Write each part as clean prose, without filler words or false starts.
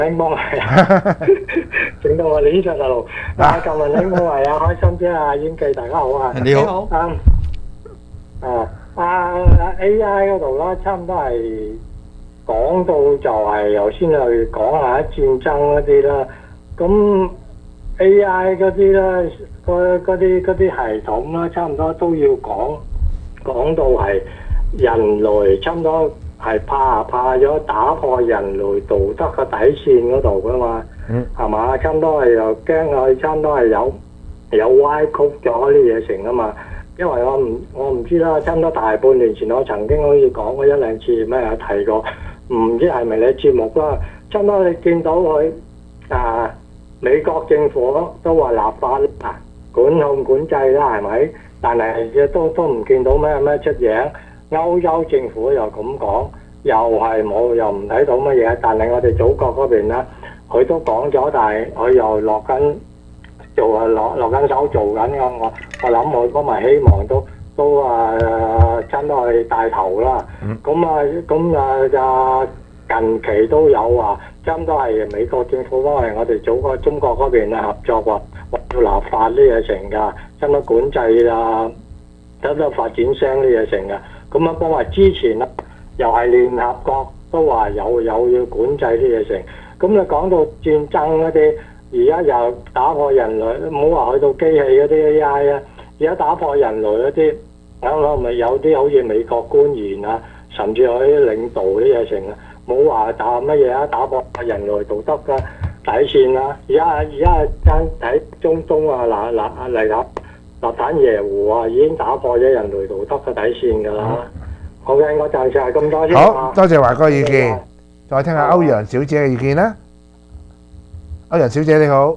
檸檬係啊，整到我呢隻就路。今日檸檬係啊，開心啲啊，演技大家好啊。 你好。 AI 嗰度啦，差唔多係講到就係頭先去講下戰爭嗰啲啦。咁 AI 嗰啲咧，嗰啲系統啦，差唔多都要講到係人類差唔多係怕咗打破人類道德嘅底線嗰度噶嘛，係嘛？差唔多係又驚佢，差唔多係有歪曲咗啲嘢成啊嘛。因為我唔知啦，差唔多大半年前我曾經好似講過一兩次咩有提過，唔知係咪你節目啦？差唔多你見到佢美國政府都話立法管控管制啦，係咪？但係都唔見到咩出嘢。歐洲政府又咁講，又係冇，又唔睇到乜嘢。但係我哋祖國嗰邊咧，佢都講咗，但係佢又落緊手做緊嘅。我諗我嗰咪希望都真係帶頭啦。咁近期都有話，真都係美國政府方面，我哋中國嗰邊合作話要立法呢嘢成㗎，真都管制啊，真都發展商呢嘢成㗎。咁啊，幫話之前啦，又係聯合國都話有要管制呢嘢成。咁你講到戰爭嗰啲，而家又打破人類，唔好話去到機器嗰啲 AI 啊，而家打破人類嗰啲，啱咪有啲好似美國官員啊，甚至有啲領導呢嘢成啊，冇話打乜嘢啊，打破人類道德嘅底線啦。而家間睇中東啊，納坦耶胡啊，已經打破咗人類道德嘅底線㗎啦。好嘅，我暫時係咁多先。 好多謝華哥意見，再聽下歐陽小姐嘅意見啦。歐陽小姐你好，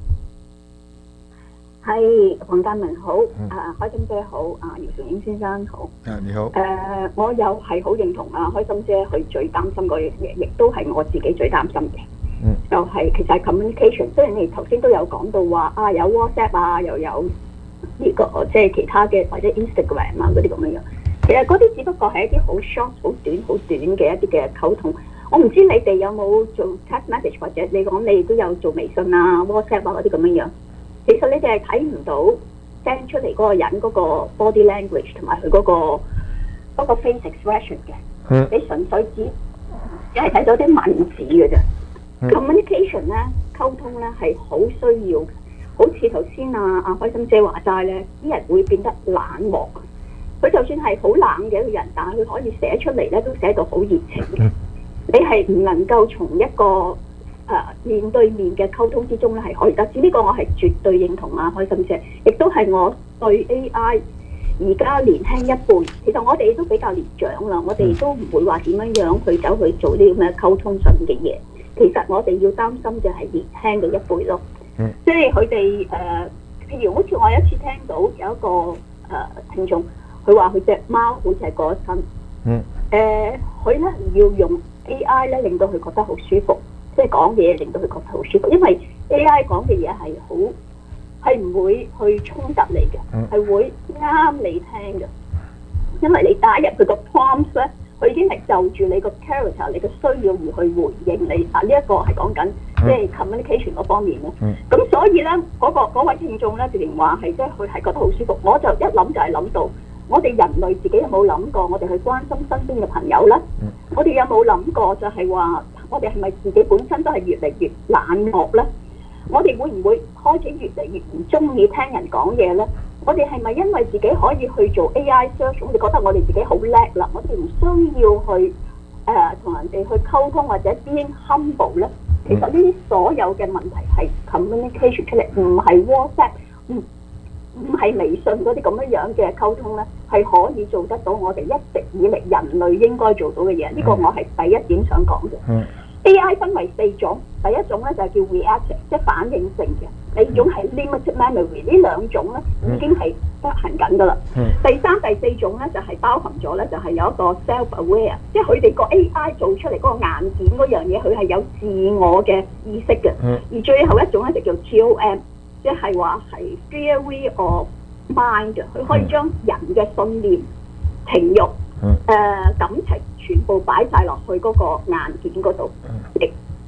係黃家文好，開心姐好，姚兆英先生好。 你好。 我又係好認同開心姐佢最擔心嗰樣嘢，亦都係我自己最擔心嘅。就係其實係 communication， 雖然你頭先都有講到話有 WhatsApp 又有呢個即係其他嘅或者 Instagram 嗰啲咁樣樣，其實嗰啲只不過係一啲好 short 好短嘅一啲嘅溝通。我唔知你哋有冇做 text message， 或者你講你都有做微信WhatsApp 嗰啲咁樣樣。其實你哋係睇唔到 send 出嚟嗰個人嗰個 body language 同埋佢嗰個 face expression 嘅。你純粹只係睇到啲文字嘅啫。communication 咧，溝通咧係好需要，好似頭先開心姐話齋咧，啲人會變得冷漠。佢就算係好冷嘅一個人，但係佢可以寫出嚟咧，都寫到好熱情嘅。你係唔能夠從一個面對面嘅溝通之中咧係可以得知，呢個我係絕對認同開心姐，亦都係我對 AI 而家年輕一輩，其實我哋都比較年長啦，我哋都唔會話點樣去走去做啲咁嘅溝通上面嘅嘢。其實我哋要擔心嘅係年輕嘅一輩咯，即係佢哋譬如好似我有一次聽到有一個聽眾，佢話佢隻貓好似係過咗身，佢咧要用 AI 咧令到佢覺得好舒服，即係講嘢令到佢覺得好舒服，因為 AI 講嘅嘢係唔會去衝突你嘅，係會啱你聽嘅，因為你打入佢個 prompt 咧。佢已經係就住你個 character、你個需要而去回應你呢一個係講緊即係 communication 嗰方面咯。咁所以咧，嗰位聽眾咧，直情話係即係佢係覺得好舒服。我就一諗就係諗到，我哋人類自己有冇諗過，我哋去關心身邊嘅朋友咧？我哋有冇諗過就係話，我哋係咪自己本身都係越嚟越冷漠咧？我哋會唔會開始越嚟越唔中意聽人講嘢咧？我哋係咪因為自己可以去做 AI search， 我哋覺得我哋自己好叻啦，我哋唔需要去同人哋去溝通或者 being humble 咧？其實呢啲所有嘅問題係 communication 出嚟，唔係 WhatsApp， 唔係微信嗰啲咁樣嘅溝通咧，係可以做得到我哋一直以嚟人類應該做到嘅嘢。呢個我係第一點想講嘅。AI 分為4種，第一種咧就係叫 reactive， 即係反應性嘅；第二種係 limited memory， 呢兩種咧已經係執行緊㗎啦。第三、第四種咧就係包含咗咧，就係有一個 self-aware， 即係佢哋個 AI 做出嚟嗰個硬件嗰樣嘢，佢係有自我嘅意識嘅。而最後一種咧就叫 GOM， 即係話係 theory of mind， 佢可以將人嘅信念、情慾、感情全部擺晒落去嗰個硬件嗰度，即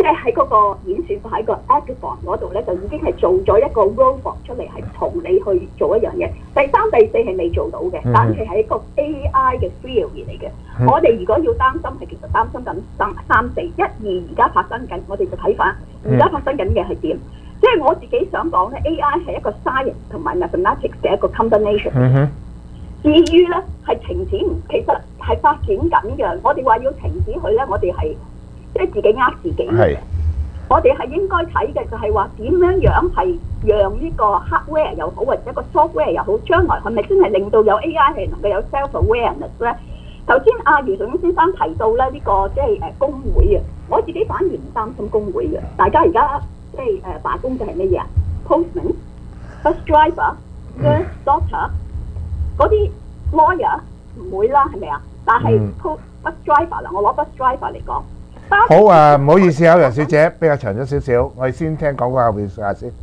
係喺嗰個演算法喺個 Agophon 嗰度咧，就已經係做咗一個 robot 出嚟，係同你去做一樣嘢。第三、第四係未做到嘅，但係係一個 AI 嘅 theory 嚟嘅。我哋如果要擔心係其實擔心緊三四一二而家發生緊，我哋就睇翻而家發生緊嘅係點。即係我自己想講咧 ，AI 係一個 science 同埋 mathematics 嘅一個 combination。至於咧係停止唔，其實係發展緊嘅。我哋話要停止佢咧，我哋係即係自己呃自己嘅。我哋係應該睇嘅就係話點樣係讓呢個 hardware 又好，或者一個 software 又好，將來係咪真係令到有 AI 係能夠有 self-awareness 咧？頭先阿余仲英先生提到咧呢個即係工會啊，我自己反而唔擔心工會嘅。大家而家即係罷工就係乜嘢啊 ？Postman、bus driver、nurse、doctor 嗰啲 lawyer 唔會啦，係咪啊？但係 bus driver 啦，我攞 bus driver 嚟講。 好啊，唔好意思啊，楊小姐，比較長咗少少，我哋先聽講個後邊下先。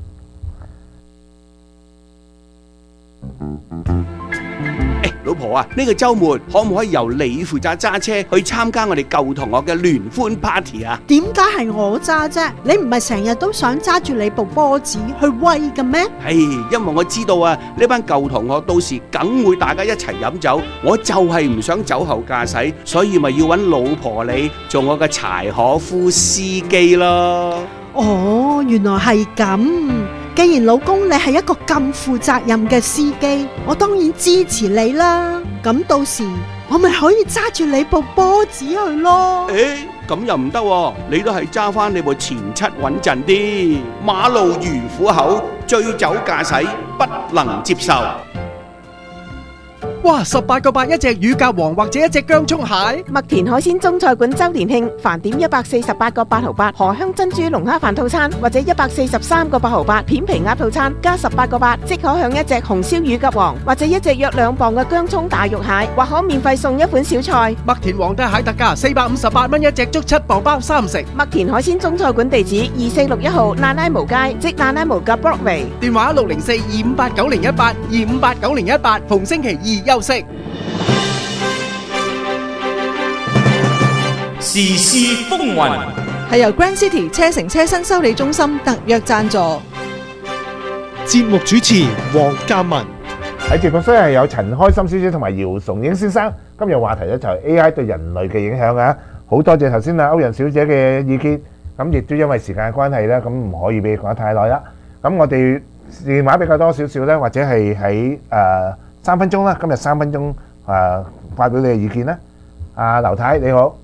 老婆啊，呢個週末可唔可以由你負責揸車去參加我哋舊同學嘅聯歡 party 啊？ 點解係我揸啫？你唔係成日都想揸住你部波子去威嘅咩？ 因為我知道啊，呢班舊同學到時梗會大家一齊飲酒，我就係唔想酒後駕駛，所以咪要揾老婆你做我嘅柴可夫司機咯。 哦，原來係咁。既然老公你係一個咁負責任嘅司機，我當然支持你啦。咁到時我咪可以揸住你部波子去咯。 咁又唔得喎，你都係揸翻你部前七穩陣啲。馬路如虎口，醉酒駕駛不能接受。 哇！18個8一隻乳鴿王或者一隻薑蔥蟹。 麥田海鮮中菜館周年慶，飯點148個8毫8，荷香珍珠龍蝦飯套餐，或者143個8毫8片皮鴨套餐，加18個8，即可享一隻紅燒乳鴿王，或者一隻約2磅嘅薑蔥大肉蟹，或可免費送一款小菜。 麥田皇帝蟹特價458蚊一隻，足7磅包3食。 麥田海鮮中菜館地址2461號那拉無街，即那拉無嘅 Broadway。 電話604-258-9018 258-9018，逢星期二休息。 時事風雲係由 Grand City 車城車新修理中心特約贊助。 節目主持黃嘉文。 喺節目雖然有陳開心小姐同埋姚崇英先生，今日話題咧就係 AI 對人類嘅影響啊！好多謝頭先啊歐陽小姐嘅意見，咁亦都因為時間嘅關係咧，咁唔可以俾你講得太耐啦。咁我哋電話比較多少少咧，或者係喺3分鐘啦，今日3分鐘發表你嘅意見啦。阿劉太你好，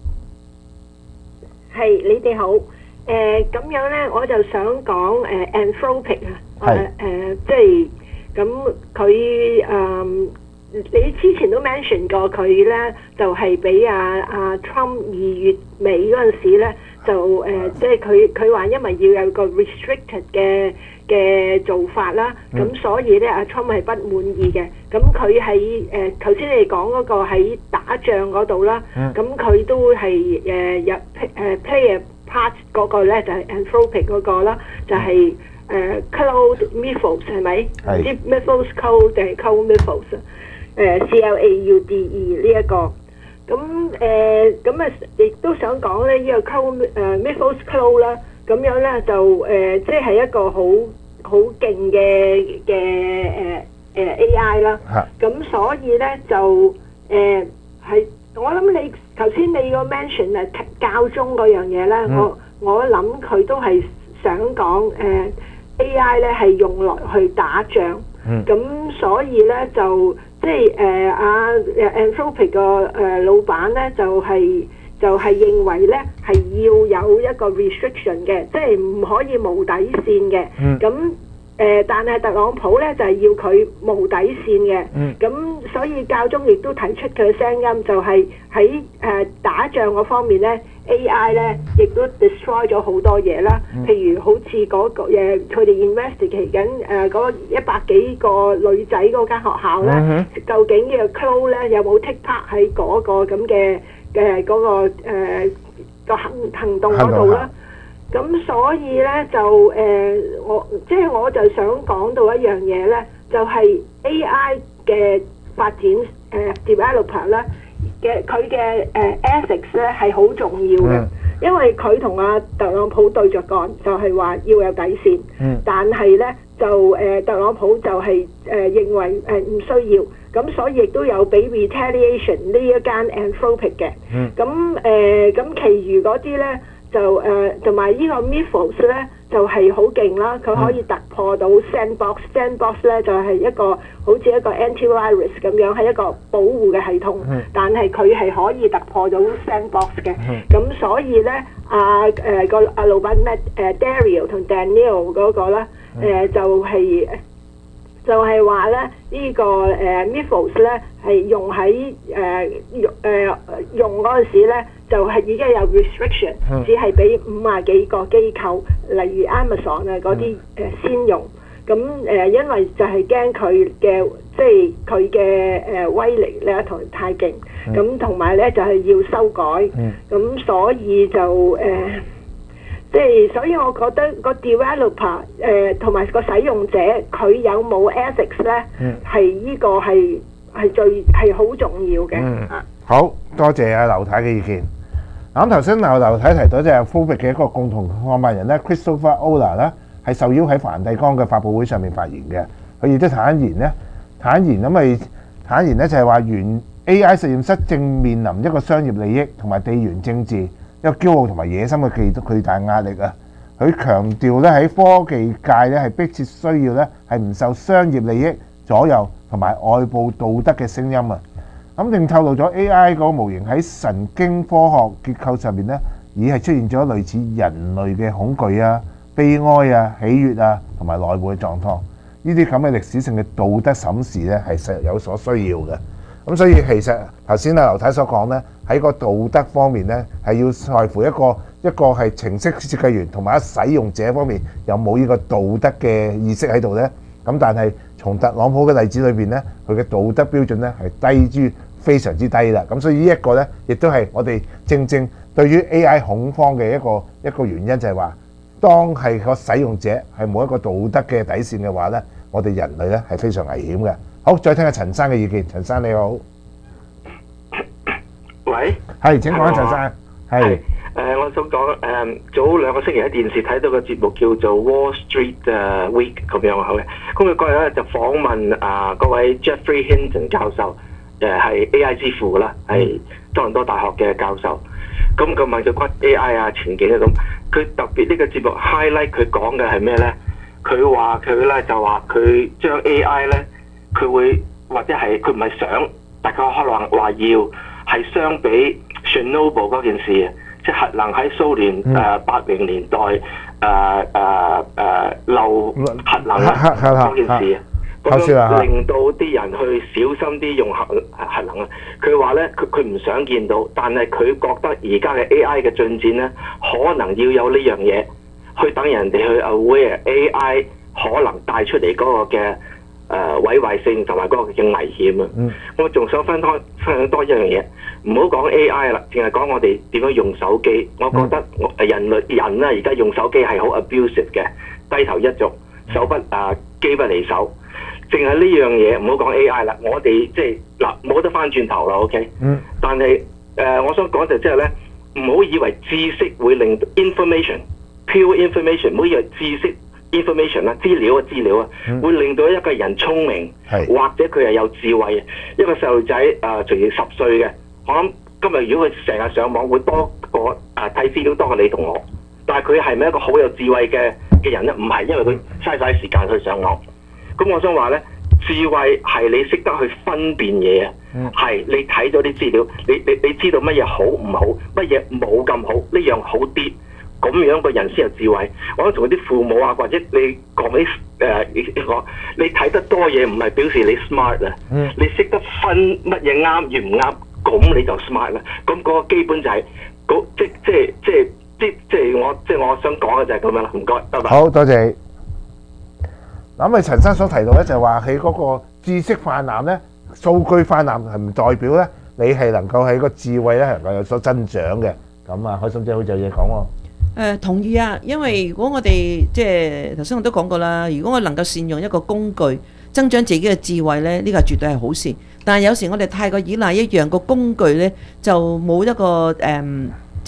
係你哋好。咁樣咧，我就想講Anthropic 啊，即係咁佢你之前都 mention 過佢咧，就係俾阿 Trump 2月尾嗰陣時咧，就即係佢話因為要有個 restricted 嘅做法啦，咁所以咧阿 Trump 係不滿意嘅。咁佢喺頭先你講嗰個喺打仗嗰度啦，咁佢都係有play a part 嗰個咧就係 Anthropic 嗰個啦，就係Claude Mythos 係咪？唔知 Mythos Code 定係 Claude Mythos 啊？CLAUDE 呢一個。咁啊亦都想講咧呢個 Claude Mythos Code 啦，咁樣咧就即係一個好勁嘅AI 啦，咁所以咧就係我諗你頭先你個 mention 教宗嗰樣嘢咧，我諗佢都係想講AI 咧係用來去打仗，咁所以咧就即係阿 Anthropic 個老闆咧就係認為咧係要有一個 restriction 嘅，即係唔可以無底線嘅，咁。但係特朗普咧就係要佢無底線嘅，咁所以教宗亦都提出佢嘅聲音，就係喺打仗嗰方面咧 ，AI 咧亦都 destroy 咗好多嘢啦。譬如好似嗰個佢哋 investigate 緊嗰100幾個女仔嗰間學校咧，究竟呢個 Claude 咧有冇 take part 喺嗰個咁嘅嗰個個行動嗰度啦？咁所以咧就我就想講到一樣嘢咧，就係 AI 嘅發展developer 咧嘅佢嘅ethics 咧係好重要嘅。 因為佢同阿特朗普對着幹，就係話要有底線。但係咧就特朗普就係認為唔需要，咁所以亦都有俾 retaliation 呢一間 Anthropic 嘅。咁其餘嗰啲咧就同埋呢個 Mythos 咧就係好勁啦，佢可以突破到 Sandbox。Sandbox 咧就係一個好似一個 antivirus 咁樣，係一個保護嘅系統。但係佢係可以突破到 Sandbox 嘅。咁所以咧阿老闆咩Dario 同 Daniel 嗰個咧就係話咧呢個Mythos 咧係用喺用嗰陣時咧就係已經有 restriction，只係俾50幾個機構，例如 Amazon 啊嗰啲先用。咁因為就係驚佢嘅即係佢嘅威力咧同太勁，咁同埋咧就係要修改，咁所以就即係所以我覺得個 developer 同埋個使用者佢有冇 ethics 咧，係呢個係最好重要嘅。 好多謝阿劉太嘅意見。咁頭先劉太提到就係 Anthropic 嘅一個共同創辦人咧 Christopher Olah 咧，係受邀喺梵蒂岡嘅發佈會上面發言嘅。佢亦都坦言咧就係話原 AI 實驗室正面臨一個商業利益同埋地緣政治一個驕傲同埋野心嘅巨大壓力啊！佢強調咧喺科技界咧係迫切需要咧係唔受商業利益左右同埋外部道德嘅聲音啊！咁並透露咗 AI 嗰個模型喺神經科學結構上面咧已係出現咗類似人類嘅恐懼啊、悲哀啊、喜悅啊同埋內部嘅狀況。呢啲咁嘅歷史性嘅道德審視咧係實有所需要嘅。咁所以其實頭先阿劉太所講咧，喺個道德方面咧係要在乎一個係程式設計員同埋使用者方面有冇呢個道德嘅意識喺度咧。咁但係從特朗普嘅例子裏邊咧，佢嘅道德標準咧係低於非常之低啦。咁所以呢一個咧，亦都係我哋正對於 AI 恐慌嘅一個原因，就係話當係個使用者係冇一個道德嘅底線嘅話咧，我哋人類咧係非常危險嘅。好，再聽下陳生嘅意見。陳生你好， 喂， 係請講，陳生。係我想講早2個星期喺電視睇到個節目叫做 Wall Street Week 咁樣好嘅，咁佢嗰日咧就訪問嗰位 Jeffrey Hinton 教授，係 AI 之父啦，係多倫多大學嘅教授。咁佢問佢關 AI 啊前景啊咁，佢特別呢個節目 highlight 佢講嘅係咩咧？佢話佢咧就話佢將 AI 咧，佢會或者係佢唔係想，大家可能話要係相比 Chernobyl 嗰件事，即係核能喺蘇聯80年代漏核能嗰件事，咁樣令到啲人去小心啲用核能啊！佢話咧，佢唔想見到，但係佢覺得而家嘅 AI 嘅進展咧，可能要有呢樣嘢，去等人哋去 aware AI 可能帶出嚟嗰個嘅毀壞性同埋嗰個嘅危險啊！我仲想分享多一樣嘢，唔好講 AI 啦，淨係講我哋點樣用手機。我覺得人啦，而家用手機係好 abusive 嘅，低頭一族，機不離手。淨係呢樣嘢，唔好講 AI 啦，我哋即係嗱冇得翻轉頭啦 ，OK？但係我想講就即係咧，唔好以為知識會令 pure information， 唔好以為知識 information 啦，資料啊，會令到一個人聰明，或者佢係有智慧。一個細路仔隨住10歲嘅，我諗今日如果佢成日上網，會多過睇資料多過你同我。但係佢係咪一個好有智慧嘅人咧？唔係，因為佢嘥晒時間去上網。咁我想話咧，智慧係你識得去分辨嘢啊，係你睇咗啲資料，你知道乜嘢好唔好，乜嘢冇咁好，呢樣好啲，咁樣個人先有智慧。我想同啲父母啊，或者你講俾你睇得多嘢，唔係表示你 smart 啊，你識得分乜嘢啱與唔啱，咁你就 smart 啦。咁嗰個基本就係我想講嘅就係咁樣啦。唔該，拜拜。 好多謝。咁啊，陳生所提到咧，就係話喺嗰個知識泛濫咧，數據泛濫係唔代表咧，你係能夠喺個智慧咧能夠有所增長嘅。咁啊，開心姐好似有嘢講喎。 同意啊，因為如果我哋即係頭先我都講過啦，如果我能夠善用一個工具增長自己嘅智慧咧，呢個絕對係好事。但係有時我哋太過依賴一樣個工具咧，就冇一個即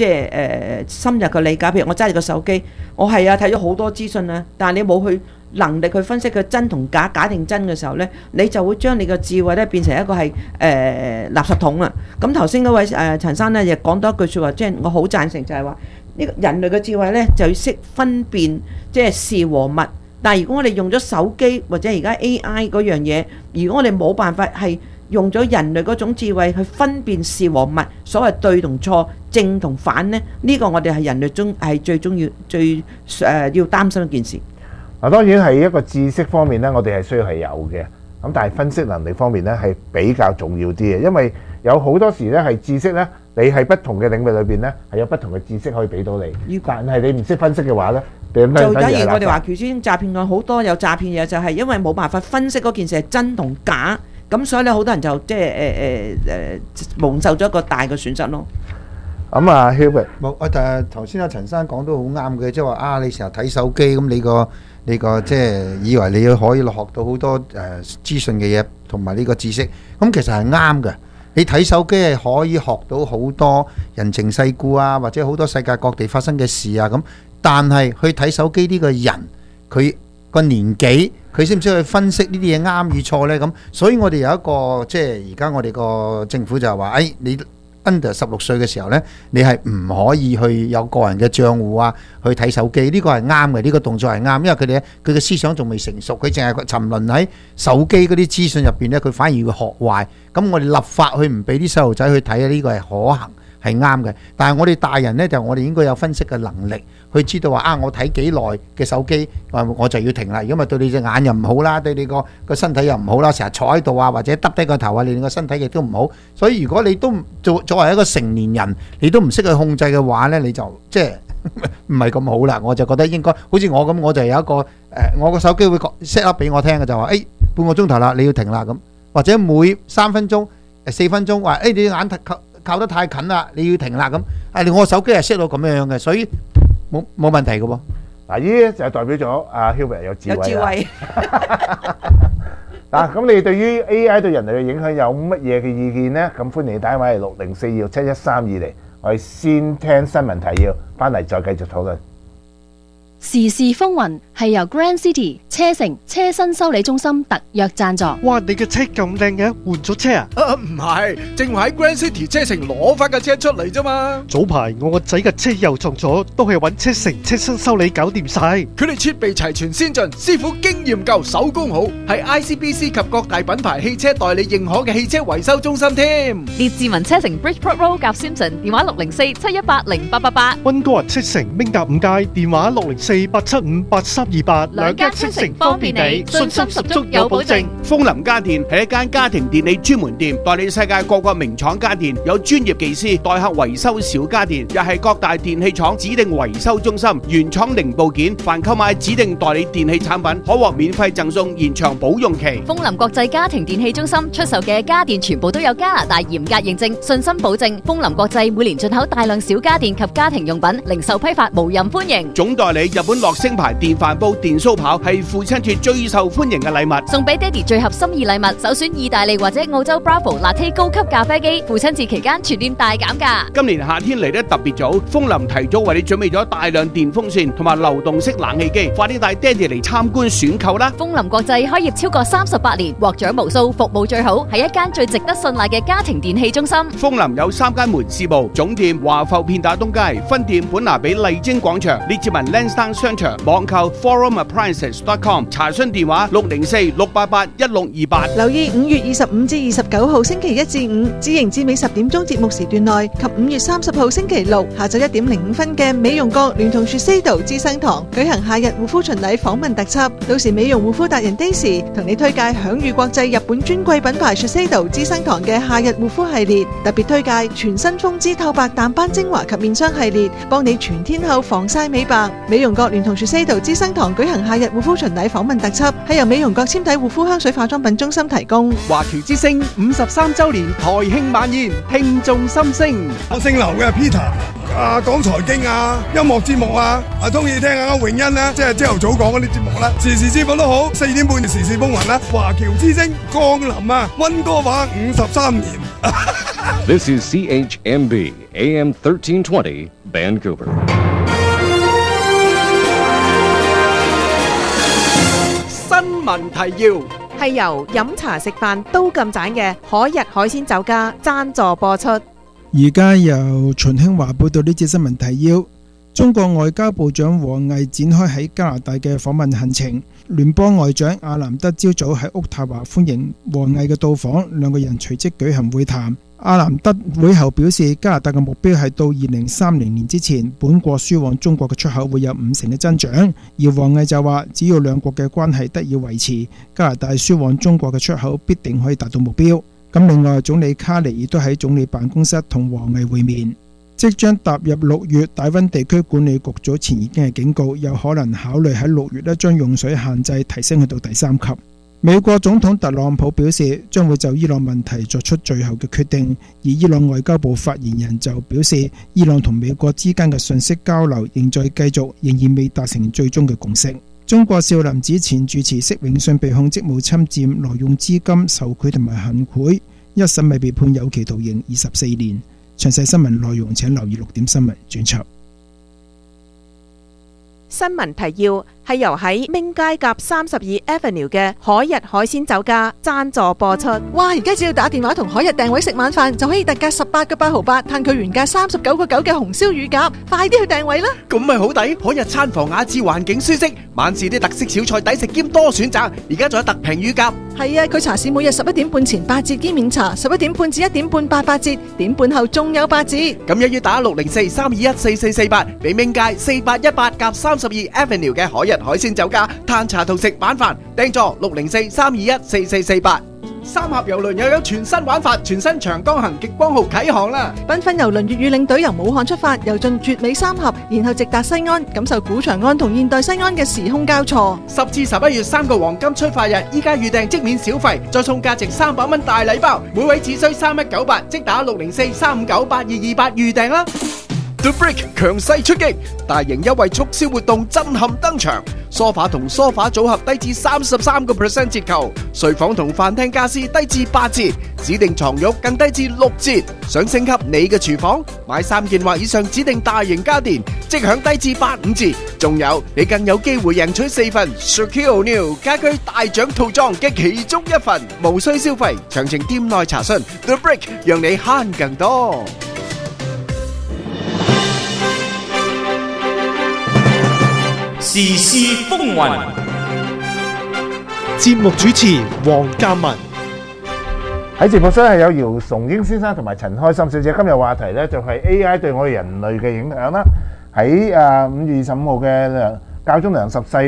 即係深入嘅理解。譬如我揸住個手機，我係啊睇咗好多資訊啊，但係你冇去能力去分析佢真同假，假定真嘅時候呢，你就會將你嘅智慧咧變成一個係垃圾桶啊！咁頭先嗰位陳生呢，亦講多一句説話，即係我好贊成，就係話呢個人類嘅智慧呢，就要識分辨即係是和物。但係如果我哋用咗手機或者而家 AI 嗰樣嘢，如果我哋冇辦法係用咗人類嗰種智慧去分辨是和物，所謂對同錯、正同反呢，呢個我哋係人類中係最重要、最要擔心一件事。 嗱，當然係一個知識方面咧，我哋係需要係有嘅。咁但係分析能力方面咧係比較重要啲嘅，因為有好多時咧係知識咧，你係不同嘅領域裏邊咧係有不同嘅知識可以俾到你。但係你唔識分析嘅話咧，就等於我哋華僑之詐騙案好多有詐騙嘢，就係因為冇辦法分析嗰件事係真同假，咁所以咧好多人就即係蒙受咗一個大嘅損失咯。 咁啊 Hubert 冇但係頭先阿陳生講都好啱嘅，即係話啊，你成日睇手機咁，你個即係以為你可以學到好多資訊嘅嘢同埋呢個知識，咁其實係啱嘅。你睇手機係可以學到好多人情世故啊，或者好多世界各地發生嘅事啊咁。但係去睇手機呢個人，佢個年紀，佢識唔識去分析呢啲嘢啱與錯呢？咁所以我哋有一個即係而家我哋個政府就係話，你under 16歲嘅時候呢，你係唔可以去有個人嘅賬戶啊，去睇手機。呢個係啱嘅，呢個動作係啱，因為佢嘅思想仲未成熟，佢淨係沉淪喺手機嗰啲資訊入邊呢，佢反而會學壞。咁我哋立法去唔俾啲細路仔去睇，呢個係可行係啱嘅。但係我哋大人呢，就我哋應該有分析嘅能力，去知道話我睇幾耐嘅手機，我就要停啦。如果咪對你隻眼又唔好啦，對你個身體又唔好啦，成日坐喺度啊，或者耷低個頭啊，你個身體亦都唔好。所以如果你都作為一個成年人，你都唔識去控制嘅話呢，你就即係唔係咁好啦。我就覺得應該好似我咁，我就有一個我個手機會 set up 俾我聽嘅，就話半個鐘頭啦，你要停啦咁，或者每3分鐘、4分鐘話你眼靠得太近啦，你要停啦咁。我手機係 set 到咁樣嘅，所以冇問題嘅喎。 嗱，呢啲就代表咗阿 Hubert 有智慧啦。有智慧。嗱，咁你對於 AI 對人類嘅影響有乜嘢嘅意見呢？咁歡迎你打電話嚟604-267-1320，我哋先聽新聞提要，翻嚟再繼續討論。 時事風雲係由 Grand City 車城車身修理中心特約贊助。 哇！你嘅車咁靚嘅，換咗車啊？ 唔係，正話喺 Grand City 車城攞翻架車出嚟啫嘛。 早排我個仔嘅車又撞咗，都係揾車城車身修理搞掂晒。 佢哋設備齊全先進，師傅經驗夠，手工好，係 ICBC 及各大品牌汽車代理認可嘅汽車維修中心添。 列治文車城 Bridgeport Road 夾 Simpson， 電話604-718-0888。 溫哥華車城明達5街，電話604-875-8328。 兩家車城方便你，信心十足有保證。 楓林家電係一間家庭電器專門店，代理世界各個名廠家電，有專業技師代客維修小家電，又係各大電器廠指定維修中心，原廠零部件，凡購買指定代理電器產品，可獲免費贈送延長保用期。 楓林國際家庭電器中心出售嘅家電全部都有加拿大嚴格認證，信心保證。楓林國際每年進口大量小家電及家庭用品，零售批發無任歡迎。 總代理日本樂聲牌電飯煲、電酥刨係父親節最受歡迎嘅禮物， 送俾爹哋最合心意禮物，首選意大利或者澳洲 Bravo Latte 高級咖啡機，父親節期間全店大減價。 今年夏天嚟得特別早，楓林提早為你準備咗大量電風扇同埋流動式冷氣機，快啲帶爹哋嚟參觀選購啦！ 楓林國際開業超過38年，獲獎無數，服務最好，係一間最值得信賴嘅家庭電器中心。 楓林有3間門市部，總店華埠片打東街，分店本拿比麗晶廣場，列治文 Lansdowne 商場，網購 forumappliances.com， 查詢電話604-688-1628。 留意5月25至29號星期1至5，知營至美10點鐘節目時段內及5月30號星期6下晝1點05分嘅美容閣聯同Shiseido資生堂舉行夏日護膚巡禮訪問特輯，到時美容護膚達人 Daisy 同你推介享譽國際日本專櫃品牌Shiseido資生堂嘅夏日護膚系列，特別推介全新豐姿透白淡斑精華及面霜系列，幫你全天候防曬美白。美容閣聯同Shiseido資生堂舉行夏日護膚巡禮訪問特輯，係由美容閣纖體護膚香水化妝品中心提供。 華僑之聲53週年台慶晚宴，聽眾心聲。 我姓劉嘅 Peter，講財經啊，音樂節目啊，中意聽下詠欣啦，即係朝頭早講嗰啲節目啦，時事節目都好，4點半時事風雲啦，華僑之聲降臨啊，溫哥華53年。 This is CHMB AM 1320 Vancouver. 新聞提要係由飲茶食飯都咁盞嘅海逸海鮮酒家贊助播出。 而家由秦興華報道呢節新聞提要。中國外交部長王毅展開喺加拿大嘅訪問行程，聯邦外長阿南德朝早喺渥太華歡迎王毅嘅到訪，兩個人隨即舉行會談。阿南德會後表示，加拿大嘅目標係到2030年之前，本國輸往中國嘅出口會有50%嘅增長。而王毅就話，只要兩國嘅關係得以維持，加拿大輸往中國嘅出口必定可以達到目標。咁另外，總理卡尼亦都喺總理辦公室同王毅會面。即將踏入6月，大溫地區管理局早前已經係警告，有可能考慮喺6月將用水限制提升去到第3級。美國總統特朗普表示，將會就伊朗問題作出最後嘅決定，而伊朗外交部發言人就表示，伊朗同美國之間嘅信息交流仍在繼續，仍然未達成最終嘅共識。中國少林寺前主持釋永信被控職務侵佔、挪用資金、受賄同埋行賄，一審咪被判有期徒刑24年。詳細新聞內容請留意6點新聞專輯。 新聞提要係由喺明街夾32 Avenue 嘅海逸海鮮酒家贊助播出。 哇！而家只要打電話同海逸訂位食晚飯，就可以特價18個8毫8，嘆佢原價39個9嘅紅燒乳鴿，快啲去訂位啦！ 咁咪好抵，海逸餐房雅致，環境舒適，晚市啲特色小菜抵食兼多選擇，而家仲有特平乳鴿。 係啊，佢茶市每日11點半前8折兼免茶，11點半至1點半8折，點半後仲有8折。 咁一於打604-321-4448，俾明街4818夾32 Avenue 嘅海逸海鮮酒家嘆茶同食晚飯，訂座604-321-4448。三峽郵輪又有全新玩法，全新長江行極光號啟航啦！ 繽紛郵輪粵語領隊由武漢出發，遊進絕美三峽，然後直達西安，感受古長安同現代西安嘅時空交錯。 10至11月3個黃金出發日，依家預訂即免小費，再送價值300蚊大禮包，每位只需3198，即打604-359-8228預訂啦。The Brick 強勢出擊，大型優惠促銷活動震撼登場，梳化同梳化組合低至33% 折扣，睡房同飯廳家私低至8折，指定床褥更低至6折。想升級你嘅廚房，買3件或以上指定大型家電，即享低至85折。仲有你更有機會贏取4份 Shaquille O'Neal 家居大獎套裝嘅其中一份，無需消費，詳情店內查詢。The Brick 讓你慳更多。 時事風雲， 節目主持黃鑑文。 喺直播室係有姚崇英先生同埋陳開心小姐。今日話題呢就係 AI 對我哋人類嘅影響啦。喺5月25號嘅教宗良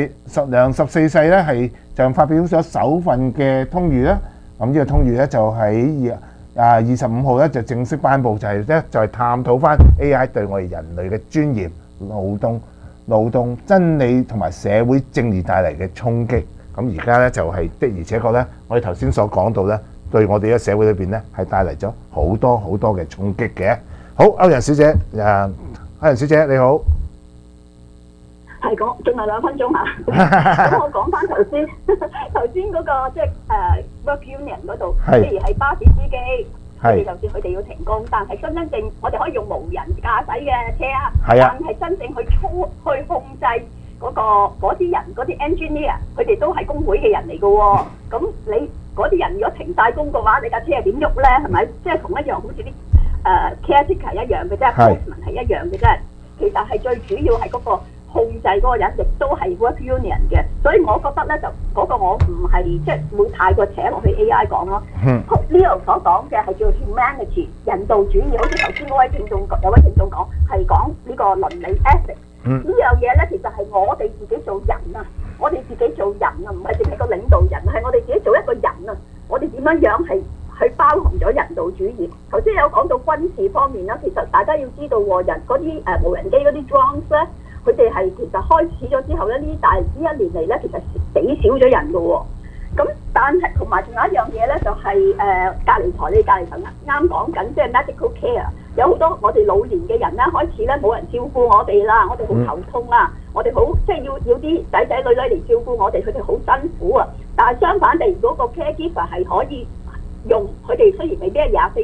14世呢係就發表咗首份嘅通諭啦。咁呢個通諭呢就喺25號呢就正式頒布，就係探討翻 AI 對我哋人類嘅尊嚴、勞動真理同埋社會正義帶嚟嘅衝擊。咁而家咧就係的而且確咧，我哋頭先所講到咧，對我哋嘅社會裏邊咧係帶嚟咗好多好多嘅衝擊嘅。好，歐陽小姐，歐陽小姐你好。 係講仲係2分鐘啊！咁我講翻頭先嗰個即係work union 嗰度，譬如係巴士司機。就算佢哋要停工，但係真正我哋可以用無人駕駛嘅車啊，但係真正去控制嗰啲人嗰啲 engineer， 佢哋都係工會嘅人嚟嘅喎。咁你嗰啲人如果停晒工嘅話，你架車係點喐咧？係咪？即係同一樣，好似啲caretaker 一樣嘅啫 ，postman 係一樣嘅啫。其實係最主要係嗰個控制嗰個人，亦都係 work union 嘅。所以我覺得咧，就嗰個我唔係即係會太過扯落去 AI 講咯。呢度所講嘅係叫 humanity 人道主義，好似頭先嗰位聽眾有位聽眾講係講呢個倫理 ethics。呢樣嘢咧，其實係我哋自己做人啊，我哋自己做人啊，唔係淨係個領導人，係我哋自己做一個人啊。我哋點樣係去包含咗人道主義？頭先有講到軍事方面啦，其實大家要知道人嗰啲無人機嗰啲 drones 咧。佢哋係其實開始咗之後咧，呢一年嚟咧，其實死少咗人嘅喎。咁但係同埋仲有一樣嘢咧，就係隔離台呢隔離層啱講緊，即係 medical care。有好多我哋老年嘅人咧，開始咧冇人照顧我哋啦，我哋好頭痛啦，我哋好即係要啲仔仔女女嚟照顧我哋，佢哋好辛苦啊。但係相反地，如果個 caregiver 係可以用佢哋，雖然未必係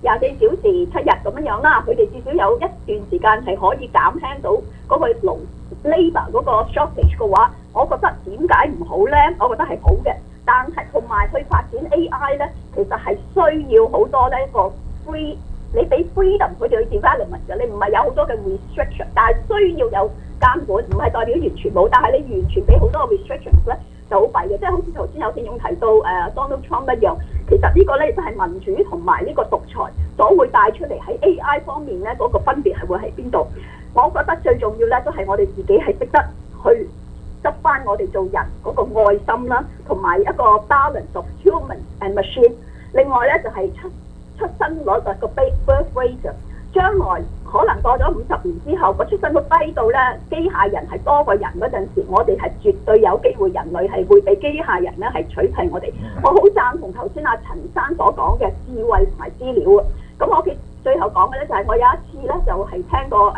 24小時7日咁樣啦，佢哋至少有一段時間係可以減輕到嗰個勞 labour 嗰個 shortage 嘅話，我覺得點解唔好咧？我覺得係好嘅，但係同埋去發展 AI 咧，其實係需要好多呢個 free， 你俾 freedom 佢哋去 development 嘅，你唔係有好多嘅 restriction， 但係需要有監管，唔係代表完全冇，但係你完全俾好多 restrictions 咧就好弊嘅，即係好似頭先有聽眾提到Donald Trump 一樣，其實呢個咧就係民主同埋呢個獨裁所會帶出嚟喺 AI 方面咧嗰個分別係會喺邊度？我覺得最重要咧都係我哋自己係識得去執翻我哋做人嗰個愛心啦，同埋一個 balance of human and machine。另外咧就係出生率個 birth rate， 將來可能過咗50年之後，個出生率低到咧機械人係多過人嗰陣時，我哋係絕對有機會人類係會被機械人咧係取替我哋。我好贊同頭先阿陳生所講嘅智慧同埋資料啊。咁我最後講嘅咧就係我有一次咧就係聽過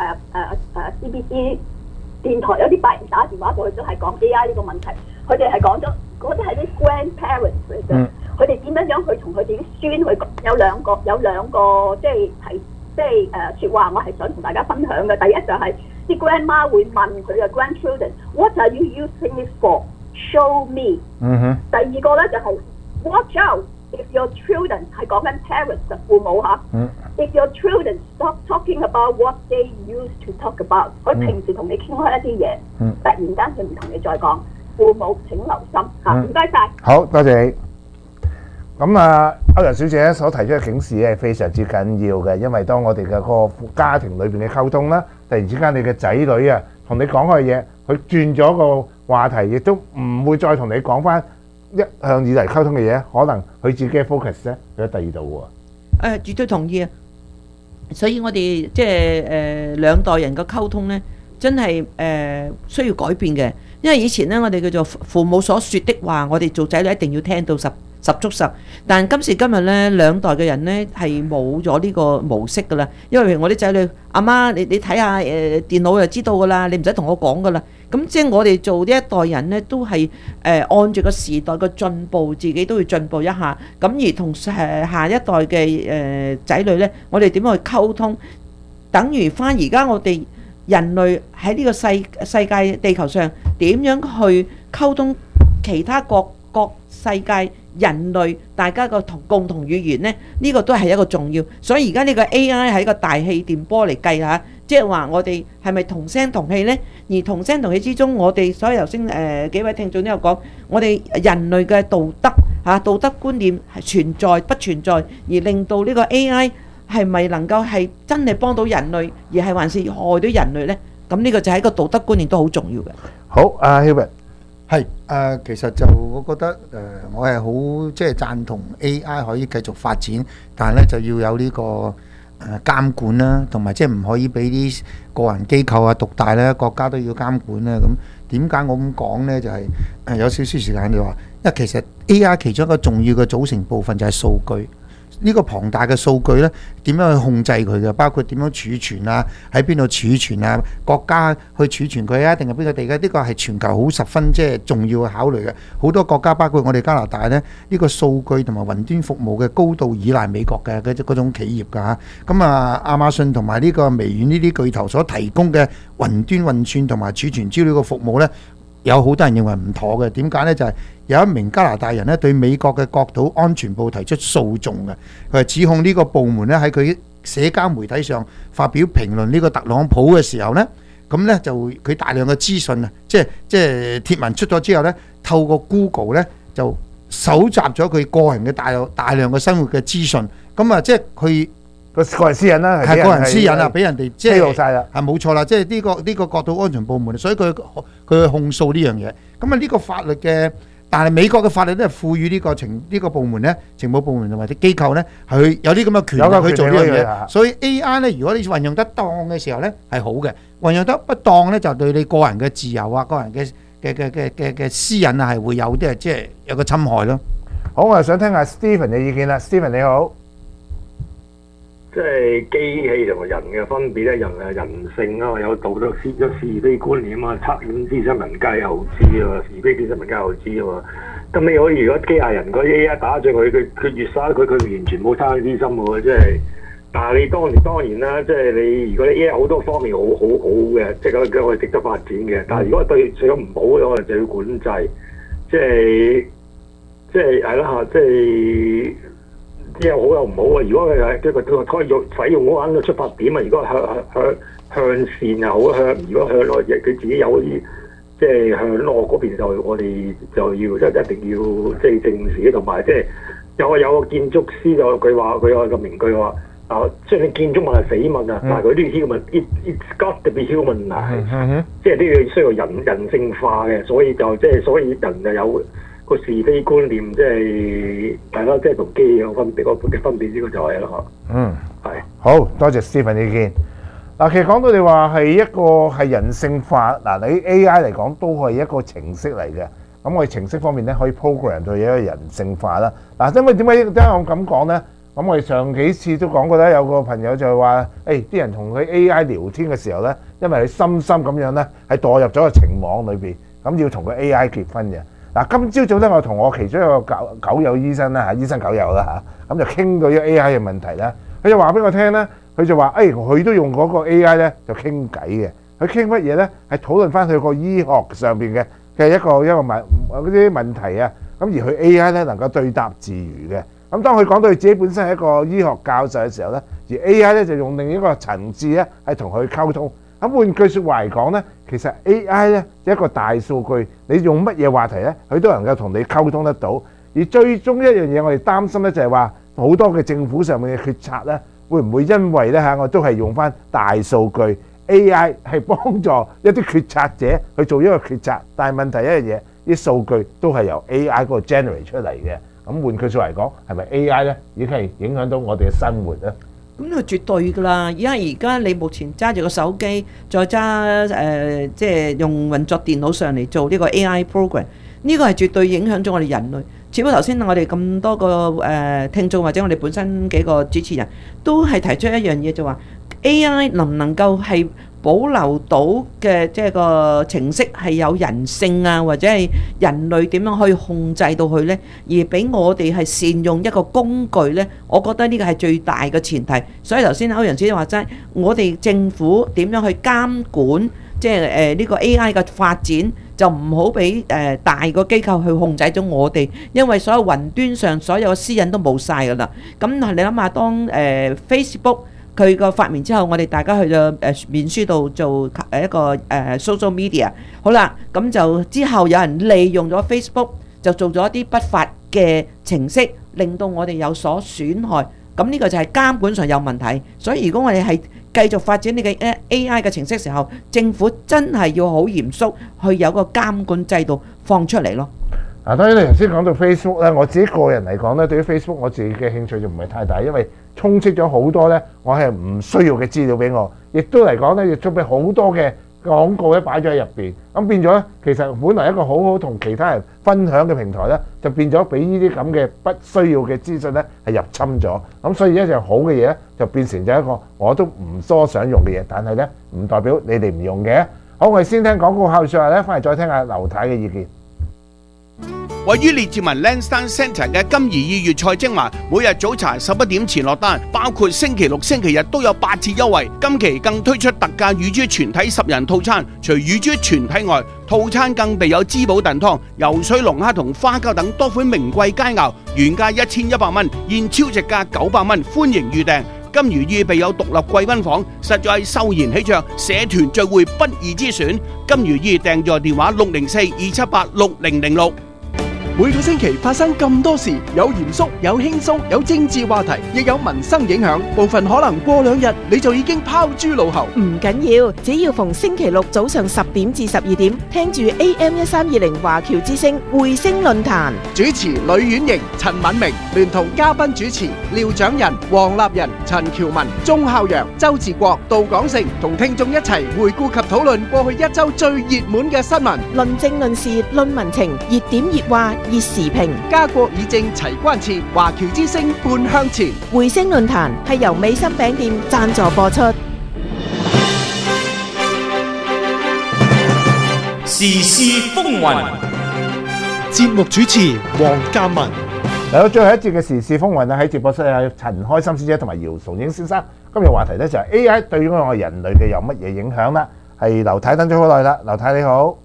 CBC 電台有啲白人打電話過去都係講 AI 呢個問題，佢哋係講咗嗰啲係啲 grandparents 嚟嘅，佢哋點樣去同佢哋啲孫去講，有兩個即係説話，我係想同大家分享嘅。第一就係啲 grandma 會問佢嘅 grandchildren，What are you using it for? Show me。第二個咧就係 Watch out if your children 係講緊 parents 嘅父母嚇。If your children stop talking about what they used to talk about， 佢平時同你傾開一啲嘢，突然間佢唔同你再講，父母請留心嚇。唔該晒。 好多謝你。咁啊，歐陽小姐所提出嘅警示係非常之緊要嘅，因為當我哋嘅個家庭裏邊嘅溝通啦，突然之間你嘅仔女啊同你講開嘢，佢轉咗個話題，亦都唔會再同你講翻一向以嚟溝通嘅嘢，可能佢自己嘅 focus 咧去咗第二度喎。 絕對同意啊！所以我哋即係兩代人嘅溝通咧，真係需要改變嘅，因為以前咧我哋叫做父母所說的話，我哋做仔女一定要聽到十足十，但今時今日咧，兩代嘅人咧係冇咗呢個模式噶啦。因為譬如我啲仔女，阿媽你睇下電腦就知道噶啦，你唔使同我講噶啦。咁即係我哋做呢一代人咧，都係按住個時代嘅進步，自己都要進步一下。咁而同下一代嘅仔女咧，我哋點樣去溝通？等於翻而家我哋人類喺呢個世界地球上點樣去溝通其他各世界人類大家個共同語言呢，呢個都係一個重要。所以而家呢個 AI 係一個大氣電波嚟計下，即係話我哋係咪同聲同氣呢？而同聲同氣之中，我哋所以頭先幾位聽眾都有講，我哋人類嘅道德觀念係存在不存在，而令到呢個 AI 係咪能夠係真係幫到人類，而係還是害到人類呢？咁呢個就係一個道德觀念都好重要嘅。 好，阿 Hubert。 係其實就我覺得我係好即係贊同 AI 可以繼續發展，但係咧就要有呢個監管啦，同埋即係唔可以俾啲個人機構啊獨大啦，國家都要監管啦。咁點解我咁講呢？就係有少少時間你話，因為其實 AI 其中一個重要嘅組成部分就係數據。呢個龐大嘅數據呢，點樣去控制佢嘅？包括點樣儲存啊？喺邊度儲存啊？國家去儲存佢啊？定係邊個地嘅？呢個係全球好十分即係重要嘅考慮嘅。好多國家包括我哋加拿大呢，呢個數據同埋雲端服務嘅高度依賴美國嘅嗰種企業㗎嚇。咁啊，亞馬遜同埋呢個微軟呢啲巨頭所提供嘅雲端運算同埋儲存資料嘅服務呢，有好多人認為唔妥嘅。點解呢？就係有一名加拿大人咧對美國嘅國土安全部提出訴訟嘅，佢係指控呢個部門咧喺佢社交媒體上發表評論呢個特朗普嘅時候呢，咁呢就佢大量嘅資訊啊，即係貼文出咗之後呢，透過 Google 呢就搜集咗佢個人嘅大量嘅生活嘅資訊，咁啊即係佢個人私隱啦， 係個人私隱啊，俾人哋即係披露曬啦， 係冇錯啦，即係呢個國土安全部門，所以佢去控訴呢樣嘢，咁啊呢個法律嘅。但係美國嘅法律都係賦予呢個部門咧，情報部門同埋啲機構咧，係有啲咁嘅權力去做呢樣嘢。所以 AI 咧，如果你運用得當嘅時候咧，係好嘅；運用得不當咧，就對你個人嘅自由啊、個人嘅私隱啊，係會有啲即係有個侵害咯。 好，我係想聽下 Stephen 嘅意見啦。Stephen 你好。 即係機器同埋人嘅分別咧，人係人性啊，有道德有是非觀念啊，惻隱之心人皆有之啊，是非之心人皆有之啊嘛。咁你可以如果機械人嗰 AI 打仗佢越殺佢完全冇惻隱之心喎，即係但係你當然啦，即係你如果你 AI 好多方面好嘅，即係我哋值得發展嘅。但係如果對咗唔好嘅，我哋就要管制，即係係啦嚇，即係好有唔好啊！如果佢係即係佢可以使用嗰個出發點啊，如果向善又好，如果向內佢自己有啲即係向惡嗰邊，就我哋就要即係一定要即係正視，同埋即係有個建築師就佢有個名句話。雖然建築物係死物啊，但係佢都要 human，it's got to be human 啊，即係都要需要人性化嘅，所以人就有個是非觀念，即係啦，即係同機有分別，嘅分別呢個就係啦嚇。係好多謝 Stephen 意見。嗱，其實講到你話係一個係人性化，嗱你 AI 嚟講都係一個程式嚟嘅。咁我哋程式方面咧可以 program 到一個人性化啦。嗱，因為點解我咁講咧？咁我哋上幾次都講過咧，有個朋友就係話，啲人同佢 AI 聊天嘅時候咧，因為佢深咁樣咧，係墮入咗個情網裏邊，咁要同個 AI 結婚嘅。嗱，今朝早咧，我同我其中一個狗友醫生啦嚇，醫生狗友啦嚇，咁就傾到呢個 AI 嘅問題啦。佢就話俾我聽咧，佢就話，佢都用嗰個 AI 咧就傾偈嘅。佢傾乜嘢咧？係討論翻佢個醫學上邊嘅一個嗰啲問題啊。咁而佢 AI 咧能夠對答自如嘅。咁當佢講到佢自己本身係一個醫學教授嘅時候咧，而 AI 咧就用另一個層次咧係同佢溝通。咁換句説話嚟講咧，其實 AI 咧一個大數據，你用乜嘢話題咧，佢都能夠同你溝通得到。而最終一樣嘢，我哋擔心咧就係話好多嘅政府上面嘅決策咧，會唔會因為咧我都係用翻大數據 AI 係幫助一啲決策者去做一個決策，但係問題一樣嘢，啲數據都係由 AI 嗰個 generate 出嚟嘅。咁換句説話嚟講，係咪 AI 咧已經係影響到我哋嘅生活咧？ 咁呢個絕對㗎啦！而家你目前揸住個手機，再揸即係用運作電腦上嚟做呢個 AI program，呢個係絕對影響咗我哋人類。只不過頭先我哋咁多個聽眾或者我哋本身幾個主持人都係提出一樣嘢，就話 AI 能唔能夠係保留到嘅即係個程式係有人性啊，或者係人類點樣可以控制到佢呢？而俾我哋係善用一個工具呢？我覺得呢個係最大嘅前提。所以頭先歐陽小姐話齋，我哋政府點樣去監管即係呢個 AI 嘅發展，就唔好俾大個機構去控制咗我哋，因為所有雲端上所有嘅私隱都冇晒㗎啦。咁你諗下，當Facebook佢個發明之後，我哋大家去咗面書度做一個social media， 好啦，咁就之後有人利用咗 Facebook 就做咗一啲不法嘅程式，令到我哋有所損害。咁呢個就係監管上有問題。所以如果我哋係繼續發展呢個 AI 嘅程式時候，政府真係要好嚴肅去有個監管制度放出嚟咯。 當然你頭先講到 Facebook 咧，我自己個人嚟講咧，對於 Facebook 我自己嘅興趣就唔係太大，因為充斥咗好多咧，我係唔需要嘅資料俾我，亦都嚟講咧，亦都俾好多嘅廣告咧擺咗喺入邊，咁變咗咧，其實本來一個好好同其他人分享嘅平台咧，就變咗俾呢啲咁嘅不需要嘅資訊咧係入侵咗，咁所以一樣好嘅嘢咧就變成咗一個我都唔多想用嘅嘢，但係咧唔代表你哋唔用嘅。好，我哋先聽廣告後説話咧，翻嚟再聽下劉太嘅意見。 位於列治文 Lansdowne Centre 嘅金怡2月菜精華，每日早茶11點前落單，包括星期六、星期日都有8折優惠。今期更推出特價乳豬全體10人套餐，除乳豬全體外，套餐更備有滋補燉湯、游水龍蝦同花膠等多款名貴佳肴，原價1100蚊，現超值價900蚊，歡迎預訂。金魚意備有獨立貴賓房，實在係秀賢喜鵲，社團聚會不二之選。金魚意訂座電話604-278-6006。 每個星期發生咁多事，有嚴肅，有輕鬆，有政治話題，亦有民生影響。部分可能過2日你就已經拋諸腦後。 唔緊要，只要逢星期六早上10點至12點，聽住 AM1320華僑之聲匯聲論壇， 主持呂婉瑩、陳敏明，聯同嘉賓主持廖長仁、黃立仁、陳喬文、鐘孝陽、周志國、杜廣成，同聽眾一齊回顧及討論過去一周最熱門嘅新聞， 論政論事論民情，熱點熱話熱時評， 家國議政齊關切，華僑之聲半向前。 匯聲論壇係由美心餅店贊助播出。 時事風雲， 節目主持黃嘉文。 嚟到最後一節嘅時事風雲啦，喺直播室有陳開心小姐同埋姚崇英先生。今日話題咧就係 AI 對於我哋人類嘅有乜嘢影響啦？係劉太等咗好耐啦，劉太你好。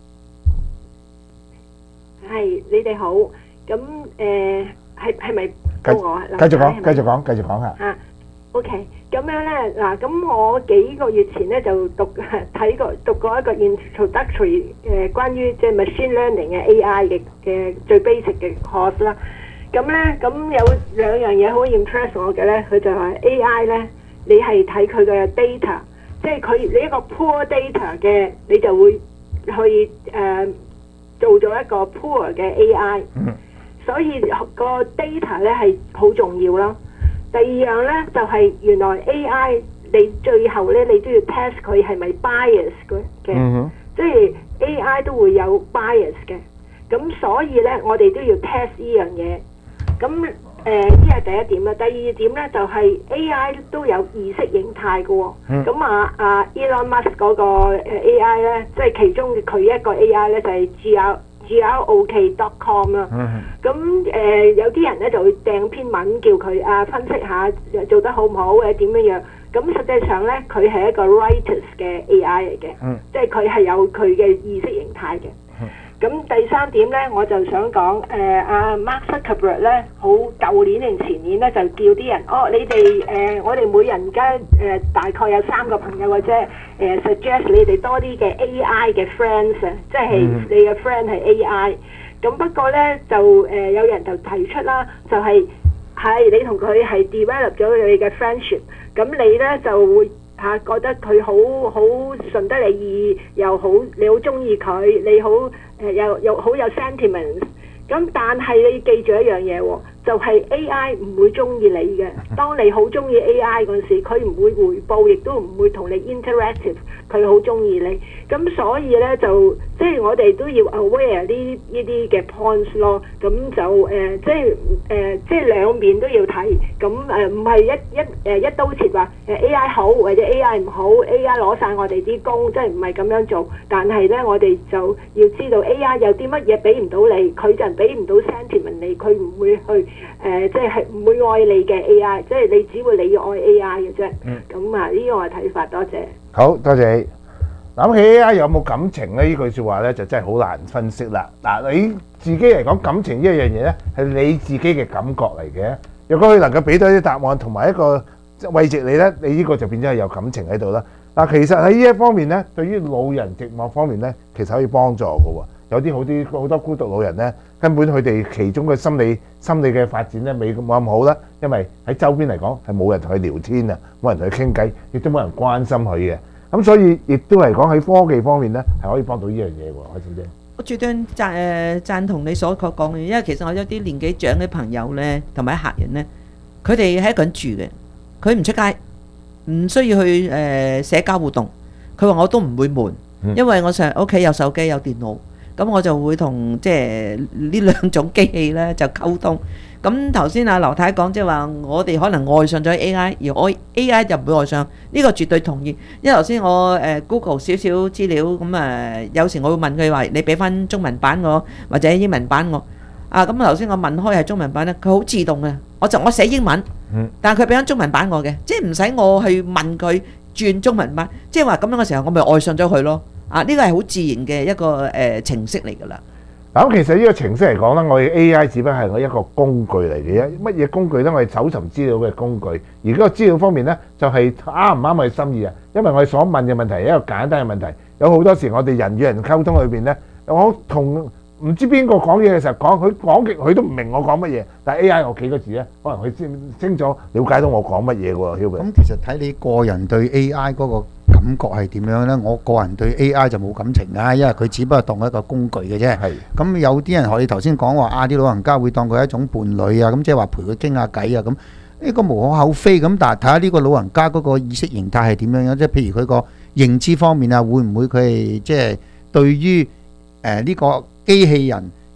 係你哋好，咁係咪到我啊？ 繼續講嚇。 啊 ，OK， 咁樣咧嗱，咁我幾個月前咧就讀過一個 introductory 關於即係 machine learning 嘅 AI 嘅最 basic 嘅 course 啦。咁咧咁有兩樣嘢好 impress 我嘅咧，佢就係 AI 咧，你係睇佢嘅 data， 即係你一個 poor data 嘅，你就會去做咗一個 poor 嘅 AI，所以個 data 咧係好重要啦。第二樣咧就係原來 AI 你最後咧你都要 test 佢係咪 bias 嘅，即係 AI 都會有 bias 嘅。咁所以咧我哋都要 test 呢樣嘢。咁呢係第一點啦。第二點咧就係 AI 都有意識形態嘅喎。咁Elon Musk 嗰個 AI 咧，即係其中佢一個 AI 咧就係 grok.com 啦。咁有啲人咧就會掟篇文叫佢分析下做得好唔好點樣。咁實際上咧佢係一個 writers 嘅 AI 嚟嘅，即係佢係有佢嘅意識形態嘅。咁第三點咧，我就想講Mark Zuckerberg 咧，好舊年定前年咧就叫啲人你哋我哋每人而家大概有3個朋友或者suggest 你哋多啲嘅 AI 嘅 friends 啊，即係你嘅 friend 係 AI。咁不過咧就有人就提出啦，就係你同佢係 develop 咗你嘅 friendship， 咁你咧就會覺得佢好順得你意，又好你好中意佢，你好又好有 sentiments。咁但係你記住一樣嘢喎，就係 AI 唔會中意你嘅。當你好中意 AI 嗰陣時，佢唔會回報，亦都唔會同你 interactive。佢好中意你，咁所以咧就即係我哋都要 aware 呢啲嘅 points 咯。咁就即係兩面都要睇。咁唔係一刀切話AI 好或者 AI 唔好 ，AI 攞晒我哋啲工，即係唔係咁樣做。但係咧，我哋就要知道 AI 有啲乜嘢俾唔到你，佢就俾唔到 sentiment 你，佢唔會去即係唔會愛你嘅 AI， 即係你只會你要愛 AI 嘅啫。咁呢個係睇法，多謝。 好多謝你。諗起 AI 有冇感情咧？呢句説話咧就真係好難分析啦。嗱，你自己嚟講感情呢一樣嘢咧，係你自己嘅感覺嚟嘅。如果佢能夠俾到啲答案同埋一個慰藉你咧，你呢個就變咗係有感情喺度啦。嗱，其實喺呢一方面咧，對於老人寂寞方面咧，其實可以幫助嘅喎。有啲好多孤獨老人咧，根本佢哋其中嘅心理嘅發展咧，冇咁好啦。因為喺周邊嚟講係冇人同佢聊天啊，冇人同佢傾偈，亦都冇人關心佢嘅。咁所以亦都嚟講喺科技方面咧，係可以幫到呢樣嘢喎，開小姐。 我絕對贊同你所講嘅，因為其實我有啲年紀長嘅朋友咧，同埋客人咧，佢哋係一個人住嘅，佢唔出街，唔需要去社交活動。佢話我都唔會悶，因為我成日屋企有手機有電腦，咁我就會同即係呢兩種機器咧就溝通。咁頭先阿劉太講，即係話我哋可能愛上咗 AI， 而我 AI 就唔會愛上，呢個絕對同意。因為頭先我Google 少少資料，咁有時我會問佢話：你俾翻中文版我，或者英文版我。咁頭先我問開係中文版咧，佢好自動嘅。我寫英文，但係佢俾翻中文版我嘅，即係唔使我去問佢轉中文版。即係話咁樣嘅時候，我咪愛上咗佢咯。呢個係好自然嘅一個程式嚟㗎啦。 咁其實呢個程式嚟講咧，我哋 AI 只不過係我一個工具嚟嘅啫。乜嘢工具咧？我哋搜尋資料嘅工具。而嗰個資料方面咧，就係啱唔啱我哋心意啊？因為我哋所問嘅問題係一個簡單嘅問題，有好多時我哋人與人溝通裏邊咧，我同唔知邊個講嘢嘅時候佢講極佢都唔明我講乜嘢，但係 AI 我幾個字咧，可能佢先清楚了解到我講乜嘢喎。 咁其實睇你個人對 AI 嗰個感覺係點樣咧？我個人對 AI 就冇感情啊，因為佢只不過當一個工具嘅啫。咁有啲人學你頭先講話啲老人家會當佢係一種伴侶啊，咁即係話陪佢傾下偈啊，咁呢個無可厚非。咁但係睇下呢個老人家嗰個意識形態係點樣樣，即係譬如佢個認知方面啊，會唔會佢係即係對於呢個機器人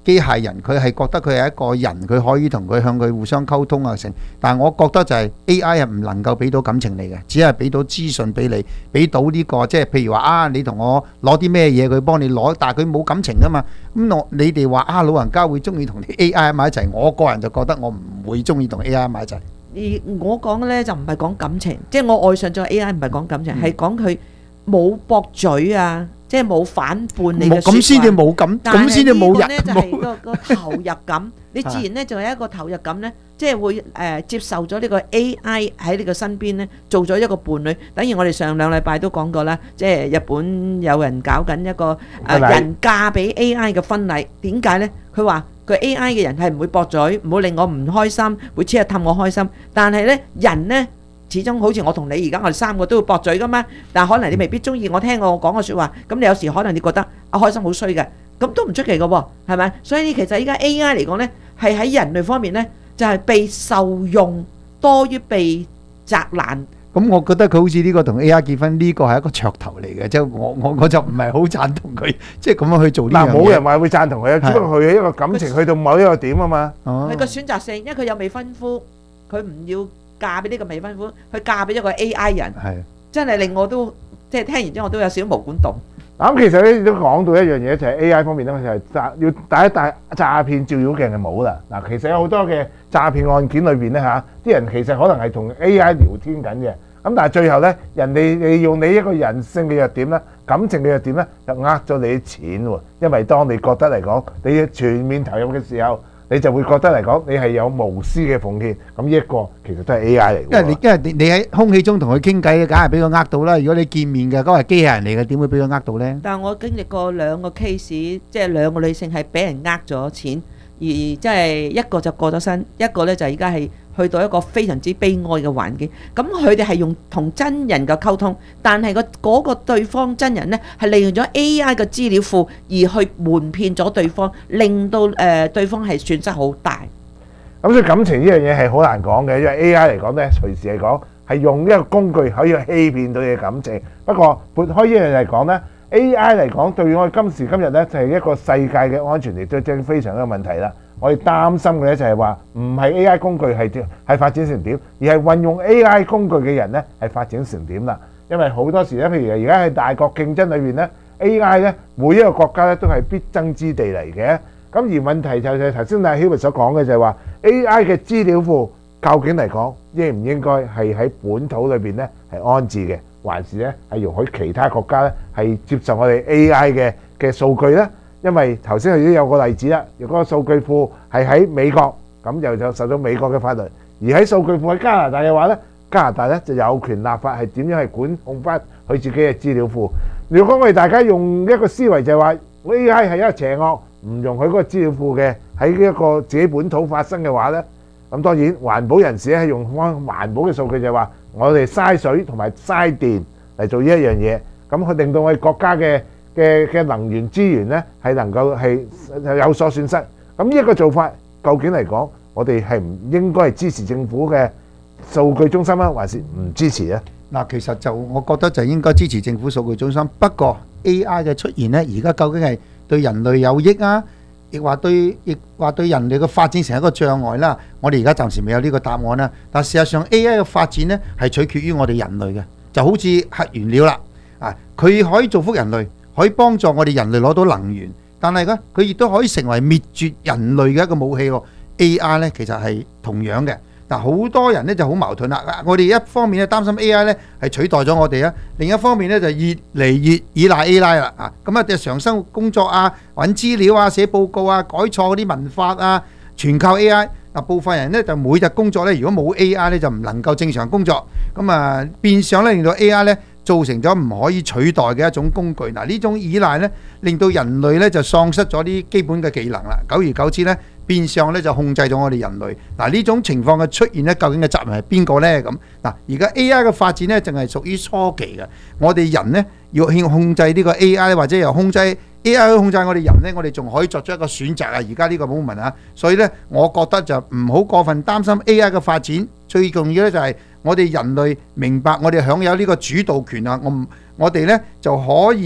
機械人，佢係覺得佢係一個人，佢可以同佢向佢互相溝通啊成。但係我覺得就係 AI 係唔能夠俾到感情你嘅，只係俾到資訊俾你，俾到呢個即係譬如話啊，你同我攞啲咩嘢，佢幫你攞，但係佢冇感情噶嘛。咁你哋話啊，老人家會中意同啲 AI 埋一齊，我個人就覺得我唔會中意同 AI 埋一齊。 而我講呢就唔係講感情，即係我愛上咗 AI 唔係講感情，係講佢冇駁嘴啊，即係冇反叛你嘅説話。咁先至冇感，咁先至冇人。但係呢個呢就係個投入感，你自然呢就有一個投入感呢，即係會接受咗呢個 AI 喺你嘅身邊呢，做咗一個伴侶。等於我哋上兩禮拜都講過啦，即係日本有人搞緊一個人嫁俾 AI 嘅婚禮，點解呢？佢話佢 AI 嘅人係唔會駁嘴，唔會令我唔開心，會即係氹我開心。但係呢人呢，始終好似我同你而家我哋三個都會駁嘴噶嘛。但係可能你未必中意我聽我講個説話，咁你有時可能你覺得開心好衰嘅，咁都唔出奇嘅喎，係咪？所以其實依家 AI 嚟講呢，係喺人類方面呢，就係被受用多於被責難。 咁我覺得佢好似呢個同 AI 結婚呢個係一個噱頭嚟嘅，即係我就唔係好贊同佢，即係咁樣去做呢樣嘢。嗱，冇人話會贊同佢啊，只不過佢一個感情去到某一個點啊嘛。 係個選擇性，因為佢有未婚夫，佢唔要嫁俾呢個未婚夫，佢嫁俾一個 AI 人，係真係令我都即係聽完之後我都有少少毛管動。 咁其實咧都講到一樣嘢，就係 AI 方面咧，就係要戴一戴詐騙照妖鏡嘅帽啦。嗱，其實有好多嘅詐騙案件裏邊咧嚇，啲人其實可能係同 AI 聊天緊嘅，咁但係最後咧，人哋利用你一個人性嘅弱點咧、感情嘅弱點咧，就呃咗你啲錢喎。因為當你覺得嚟講，你全面投入嘅時候，你就會覺得嚟講，你係有無私嘅奉獻。咁呢一個其實都係 AI 嚟嘅。 因為你喺空氣中同佢傾偈，梗係俾佢呃到啦。如果你見面嘅，嗰個係機械人嚟嘅，點會俾佢呃到呢？ 但係我經歷過兩個 case，即係兩個女性係俾人呃咗錢，而即係一個就過咗身，一個呢就而家係去到一個非常之悲哀嘅環境。咁佢哋係用同真人嘅溝通，但係嗰個對方真人呢係利用咗 AI 嘅資料庫而去瞞騙咗對方，令到對方係損失好大。 咁所以感情呢樣嘢係好難講嘅，因為 AI 嚟講呢，隨時嚟講係用一個工具可以欺騙到你嘅感情。不過撥開呢樣嚟講呢， AI 嚟講對我哋今時今日呢，就係一個世界嘅安全亦都真係非常嘅問題啦。我哋擔心嘅咧就係話唔係 AI 工具係發展成點，而係運用 AI 工具嘅人咧係發展成點啦。因為好多時咧，譬如而家喺大國競爭裏邊咧 ，AI 咧每一個國家咧都係必爭之地嚟嘅。咁而問題就係頭先阿 Hubert 所講嘅就係話 AI 嘅資料庫究竟嚟講應唔應該係喺本土裏邊咧係安置嘅，還是咧係容許其他國家咧係接受我哋 AI 嘅數據咧？因為頭先已經有個例子啦，如果個數據庫係喺美國，咁就受到美國嘅法律；而喺數據庫喺加拿大嘅話咧，加拿大咧就有權立法係點樣係管控翻佢自己嘅資料庫。如果我哋大家用一個思維就係話 AI 係一個邪惡，唔容許嗰個資料庫嘅喺一個自己本土發生嘅話咧，咁當然環保人士咧係用翻環保嘅數據就係話我哋嘥水同埋嘥電嚟做呢一樣嘢，咁佢令到我哋國家嘅能源資源咧係能夠係有所損失。咁呢一個做法究竟嚟講，我哋係唔應該係支持政府嘅數據中心啊，還是唔支持咧？ 嗱，其實就我覺得就應該支持政府數據中心。不過 AI 嘅出現咧，而家究竟係對人類有益啊，亦話對人類嘅發展成一個障礙啦。我哋而家暫時未有呢個答案啦。但事實上 AI 嘅發展咧係取決於我哋人類嘅，就好似核原料啦，佢可以造福人類。可以幫助我哋人類攞到能源，但係咧佢亦都可以成為滅絕人類嘅一個武器喎。AI 咧其實係同樣嘅，但好多人咧就好矛盾啦。我哋一方面咧擔心 AI 咧係取代咗我哋啊，另一方面咧就越嚟越依賴 AI 啦啊。咁啊，日常生活工作啊、揾資料啊、寫報告啊、改錯嗰啲文法啊，全靠 AI。嗱，部分人咧就每日工作咧，如果冇 AI 咧就唔能夠正常工作。咁啊，變相咧令到 AI 咧造成咗唔可以取代嘅一種工具。嗱，呢種依賴咧，令到人類咧就喪失咗啲基本嘅技能啦。久而久之咧，變相咧就控制咗我哋人類。嗱，呢種情況嘅出現咧，究竟嘅責任係邊個咧？咁嗱，而家 AI 嘅發展咧，淨係屬於初期嘅。我哋人咧要控制呢個 AI 或者由控制 AI 去控制我哋人咧，我哋仲可以作出一個選擇啊！而家呢個 moment啊，所以咧，我覺得就唔好過分擔心 AI 嘅發展。最重要咧就係我哋人類明白我哋享有呢個主導權啊！我哋咧就可以咧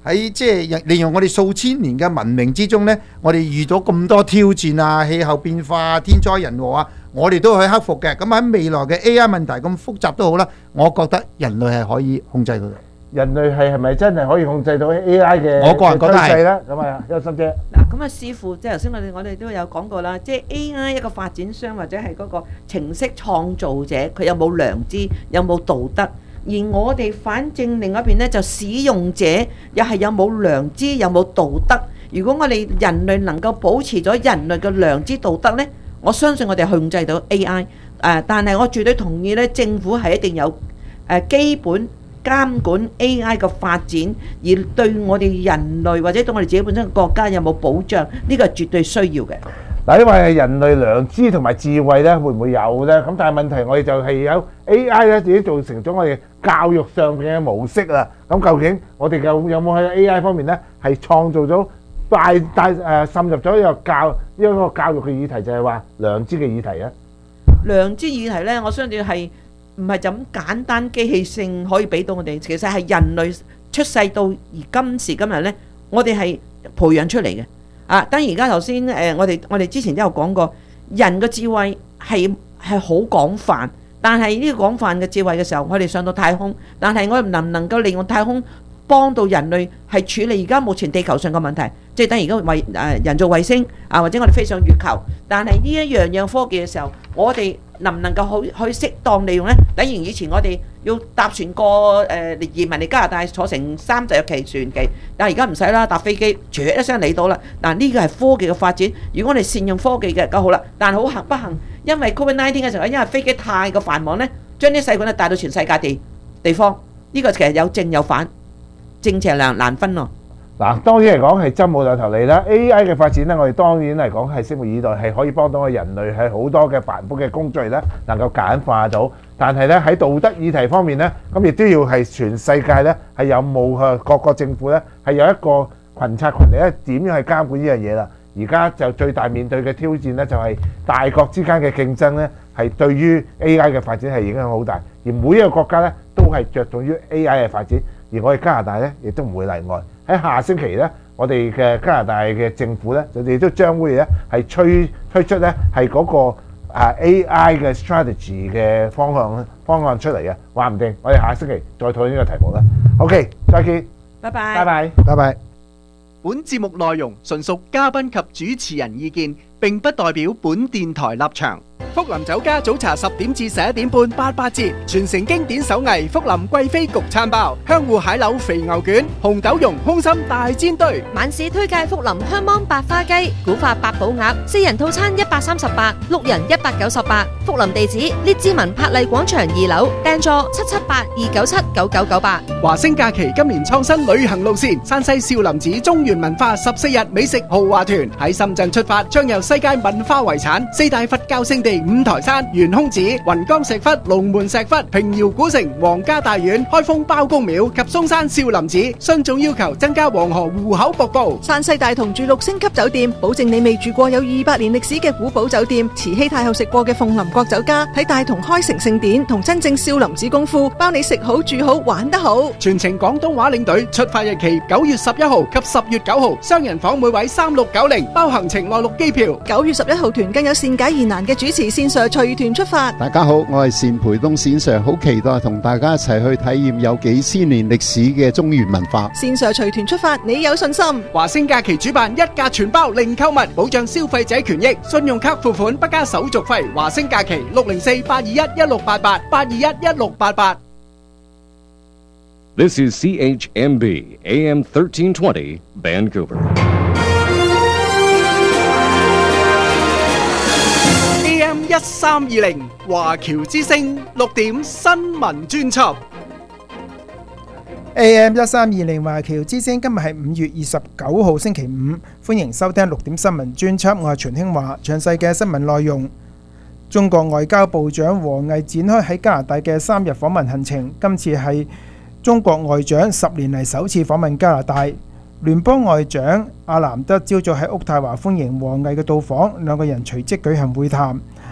喺即係利用我哋數千年嘅文明之中呢，我哋遇到咁多挑戰啊，氣候變化啊、天災人禍啊，我哋都可以克服嘅。咁喺未來嘅 AI 問題咁複雜都好啦，我覺得人類係可以控制到嘅。 人類係咪真係可以控制到 AI 嘅？ 我個人覺得係咧。咁啊，邱心姐。 嗱，咁啊，視乎即係頭先我哋都有講過啦，即係 AI 一個發展商或者係嗰個程式創造者，佢有冇良知，有冇道德？而我哋反正另一邊咧，就使用者又係有冇良知，有冇道德？如果我哋人類能夠保持咗人類嘅良知道德呢，我相信我哋控制到 AI。但係我絕對同意呢，政府係一定有基本監管 AI 嘅發展，而對我哋人類或者對我哋自己本身嘅國家有冇保障，呢個係絕對需要嘅。 嗱，因為人類良知同埋智慧咧，會唔會有咧？咁但係問題我哋就係有 AI 咧，自己造成咗我哋教育上邊嘅模式啦。咁究竟我哋有冇喺 AI 方面咧，係創造咗滲入咗一個教育嘅議題，就係話良知嘅議題啊？良知議題咧，我相信係唔係就咁簡單機器性可以俾到我哋？其實係人類出世到而今時今日咧，我哋係培養出嚟嘅。當然而家頭先我哋之前都有講過，人嘅智慧係好廣泛，但係呢個廣泛嘅智慧嘅時候，我哋上到太空，但係我哋能唔能夠利用太空幫到人類係處理而家目前地球上嘅問題？即係等而家人造衛星或者我哋飛上月球，但係呢一樣科技嘅時候，我哋能唔能夠去適當利用呢？等於以前我哋要搭船過移民嚟加拿大，坐成30日期船期，但係而家唔使啦，搭飛機，唰一聲嚟到啦。嗱，呢個係科技嘅發展。如果我哋善用科技嘅，咁好啦。但係好不幸，因為 COVID-19 嘅時候，因為飛機太過繁忙呢，將啲細菌帶到全世界地方。呢個其實有正有反，正邪難分咯。嗱，當然嚟講係針冇兩頭利啦。AI 嘅發展咧，我哋當然嚟講係拭目以待，係可以幫到我人類喺好多嘅繁複嘅工序咧，能夠簡化到。但係咧喺道德議題方面咧，咁亦都要係全世界咧係有冇各個政府咧係有一個群策群力咧點樣去監管呢樣嘢啦。而家就最大面對嘅挑戰咧就係大國之間嘅競爭咧係對於 AI 嘅發展係影響好大，而每一個國家咧都係着重於 AI 嘅發展，而我哋加拿大咧亦都唔會例外。喺下星期咧，我哋嘅加拿大嘅政府咧，佢哋都將會咧係推出咧係嗰個AI 嘅 strategy 嘅方案出嚟嘅，話唔定我哋下星期再討論呢個題目啦。OK， 再見，拜拜，拜拜，拜拜。 本節目內容純屬嘉賓及主持人意見，並不代表本電台立場。福林酒家早茶10點至11點半88折，傳承經典手藝福林貴妃焗餐包、香芋蟹柳肥牛卷、紅豆蓉空心大煎堆。 晚市推介福林香芒白花雞、古法八寶鴨，4人套餐138， 6人198。福林地址：列治文柏麗廣場2樓，訂座778-297-9998。 華星假期今年創新旅行路線，山西少林寺中原文化14日美食豪華團喺深圳出發，將遊世界文化遺產、4大佛教聖地五台山、懸空寺、雲岡石窟、龍門石窟、平遙古城、皇家大院、開封包公廟及嵩山少林寺。雙總要求增加黃河戶口瀑布。 山西大同住6星級酒店，保證你未住過有200年歷史嘅古堡酒店。慈禧太后食過嘅鳳林國酒家，睇大同開城聖典同真正少林寺功夫，包你食好住好玩得好。 全程廣東話領隊，出發日期9月11號及10月9號，雙人房每位3690，包行程內陸機票。 9月11號團更有善解疑難嘅主持線上隨團出發。 大家好，我係單培東線上，好期待同大家一齊去體驗有幾千年歷史嘅中原文化。 線上隨團出發，你有信心？ 華星假期主辦一價全包零購物，保障消費者權益，信用卡付款不加手續費。華星假期604-821-1688 821-1688。 This is CHMB AM 1320 Vancouver. AM 1320華僑之聲6點新聞專輯。 AM 1320華僑之聲，今日係5月29號星期五，歡迎收聽6點新聞專輯，我係全興華。詳細嘅新聞內容，中國外交部長王毅展開喺加拿大嘅3日訪問行程，今次係中國外長10年嚟首次訪問加拿大。聯邦外長阿南德朝早喺渥太華歡迎王毅嘅到訪，兩個人隨即舉行會談。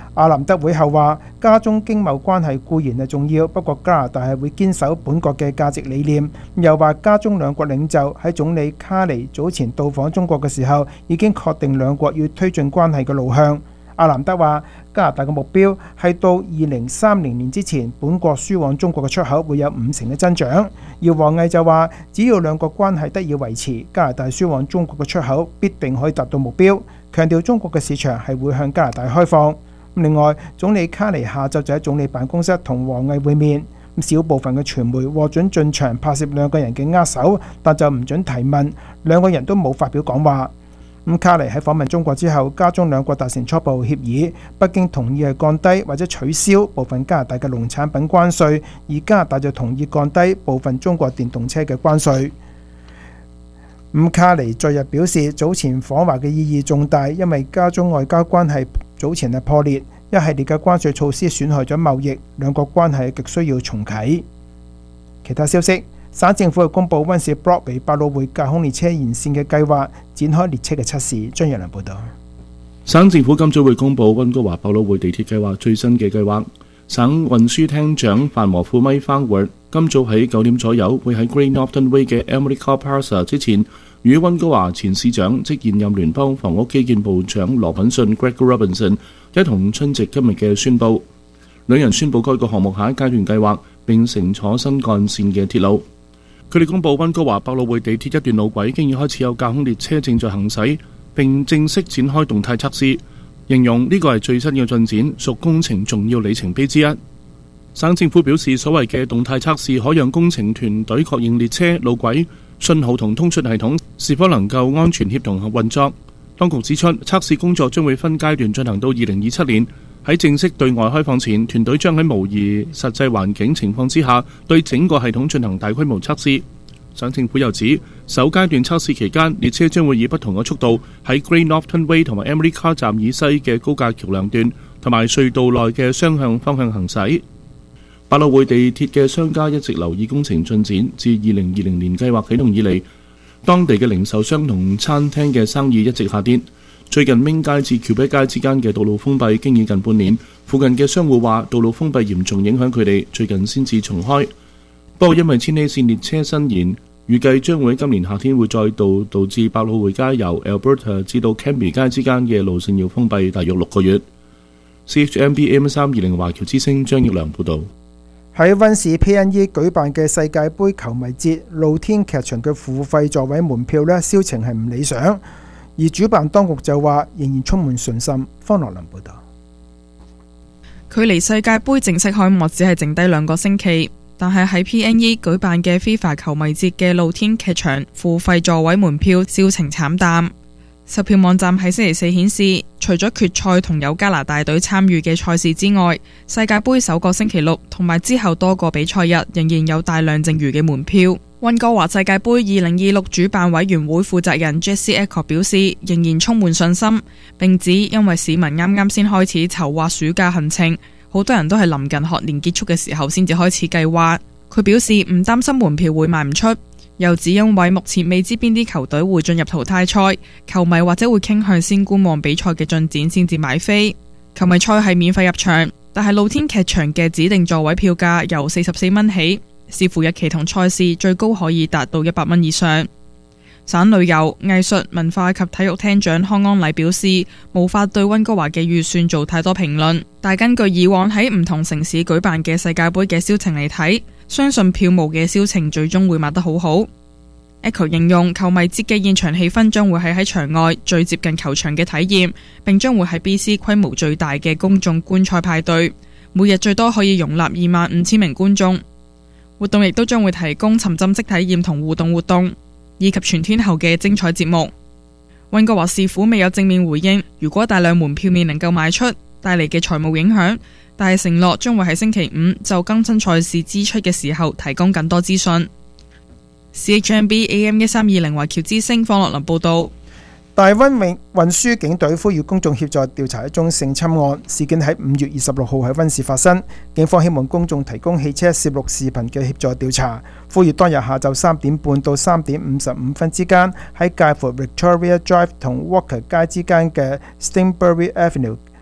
阿南德會後話，加中經貿關係固然係重要，不過加拿大係會堅守本國嘅價值理念。又話加中兩國領袖喺總理卡尼早前到訪中國嘅時候，已經確定兩國要推進關係嘅路向。阿南德話，加拿大嘅目標係到2030年之前，本國輸往中國嘅出口會有50%嘅增長。而王毅就話，只要兩國關係得以維持，加拿大輸往中國嘅出口必定可以達到目標，強調中國嘅市場係會向加拿大開放。另外，總理卡尼下晝就喺總理辦公室同王毅會面，小部分嘅傳媒獲准進場拍攝兩個人嘅握手，但就唔准提問，兩個人都冇發表講話。卡尼喺訪問中國之後，加中兩國達成初步協議，北京同意係降低或者取消部分加拿大嘅農產品關稅，而加拿大就同意降低部分中國電動車嘅關稅。卡尼昨日表示，早前訪華嘅意義重大，因為加中外交關係早前係破裂，一系列嘅關稅措施損害咗貿易，兩國關係極需要重啟。其他消息，省政府公布溫莎 Broadway 百老匯架空列車延線嘅計劃，展開列車嘅測試。張若良報道。 省政府今早會公布溫哥華百老匯地鐵計劃最新嘅計劃。省運輸廳長范和富米翻活今早喺9點左右會喺 Great Northern Way 嘅 Emily Carr Plaza 之前，與溫哥華前市長即現任聯邦房屋基建部長羅品遜 Greg Robinson 一同出席今日嘅宣佈。兩人宣佈該個項目下一階段計劃，並乘坐新幹線嘅鐵路。佢哋公佈溫哥華百老匯地鐵一段路軌經已開始有架空列車正在行駛，並正式展開動態測試，形容呢個係最新嘅進展，屬工程重要里程碑之一。省政府表示，所謂嘅動態測試可讓工程團隊確認列車、路軌、信號同通訊系統是否能夠安全協同運作。當局指出，測試工作將會分階段進行到2027年。喺正式對外開放前，團隊將喺模擬實際環境情況之下，對整個系統進行大規模測試。省政府又指，首階段測試期間，列車將會以不同嘅速度喺 Great Northern Way 同埋 Emily Carr 站以西嘅高架橋梁段同埋隧道內嘅雙向方向行駛。百老匯地鐵嘅商家一直留意工程進展，自2020年計劃啟動以嚟，當地嘅零售商同餐廳嘅生意一直下跌。最近明街至橋北街之間嘅道路封閉經已近半年，附近嘅商戶話道路封閉嚴重影響佢哋，最近先至重開。不過因為千禧線列車伸延，預計將會喺今年夏天會再度導致百老匯街由 Alberta 至到 Cambie 街之間嘅路線要封閉大約6個月。CHMB AM320 華僑之聲張益良報導。 喺溫市 PNE 舉辦嘅世界盃球迷節露天劇場嘅付費座位門票呢，銷情係唔理想。而主辦當局就話仍然充滿信心。方樂林報導。 距離世界盃正式開幕只係剩低2個星期，但係喺 PNE 舉辦嘅 FIFA 球迷節嘅露天劇場付費座位門票銷情慘淡。售票網站喺星期四顯示，除咗決賽同有加拿大隊參與嘅賽事之外，世界盃首個星期六同埋之後多個比賽日仍然有大量剩餘嘅門票。溫哥華世界盃2026主辦委員會負責人 Jesse Echo 表示，仍然充滿信心，並指因為市民啱啱先開始籌劃暑假行程，好多人都係臨近學年結束嘅時候先至開始計劃。佢表示唔擔心門票會賣唔出，又指因為目前未知邊啲球隊會進入淘汰賽，球迷或者會傾向先觀望比賽嘅進展先至買飛。球迷賽係免費入場，但係露天劇場嘅指定座位票價由44蚊起，視乎日期同賽事，最高可以達到100蚊以上。省旅遊、藝術、文化及體育廳長康安禮表示，無法對溫哥華嘅預算做太多評論，但根據以往喺唔同城市舉辦嘅世界盃嘅銷情嚟睇，相信票務嘅銷情最終會賣得好好。Echo 形容球迷節嘅現場氣氛將會係喺場外最接近球場嘅體驗，並將會係 BC 規模最大嘅公眾觀賽派對，每日最多可以容納25,000名觀眾。活動亦都將會提供沉浸式體驗同互動活動，以及全天候嘅精彩節目。溫哥華市府未有正面回應，如果大量門票未能夠賣出帶嚟嘅財務影響，但係承諾將會喺星期5就更新賽事支出嘅時候提供更多資訊。CHMB AM1320 華僑之聲方樂林報道。大溫運輸警隊呼籲公眾協助調查一宗性侵案，事件喺5月26號喺溫市發生。警方希望公眾提供汽車攝錄視頻嘅協助調查，呼籲當日下晝3點半到3點55分之間喺介乎 Victoria Drive 同 Walker 街之間嘅 Stingbury Avenue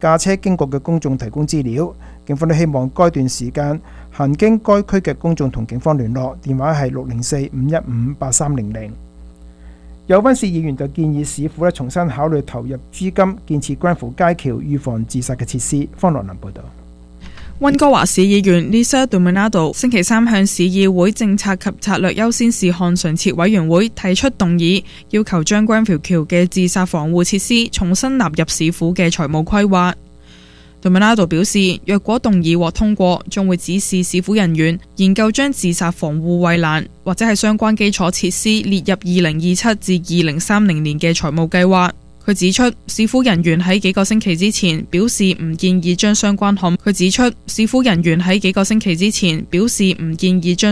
駕車經過嘅公眾提供資料。警方都希望該段時間行經該區嘅公眾同警方聯絡，電話係604-515-8300。有溫市議員就建議市府重新考慮投入資金建設關乎街橋預防自殺嘅設施。方樂林報導。 溫哥華市議員 Lisa Dominado 星期三向市議會政策及策略優先事項常設委員會提出動議，要求將 Grenfell 橋嘅自殺防護設施重新納入市府嘅財務規劃。Dominado 表示，若果動議獲通過，將會指示市府人員研究將自殺防護圍欄或者係相關基礎設施列入2027至2030年嘅財務計劃。佢指出，市府人員喺幾個星期之前表示唔建議將相關項目。佢指出，市府人員喺幾個星期之前表示唔建議將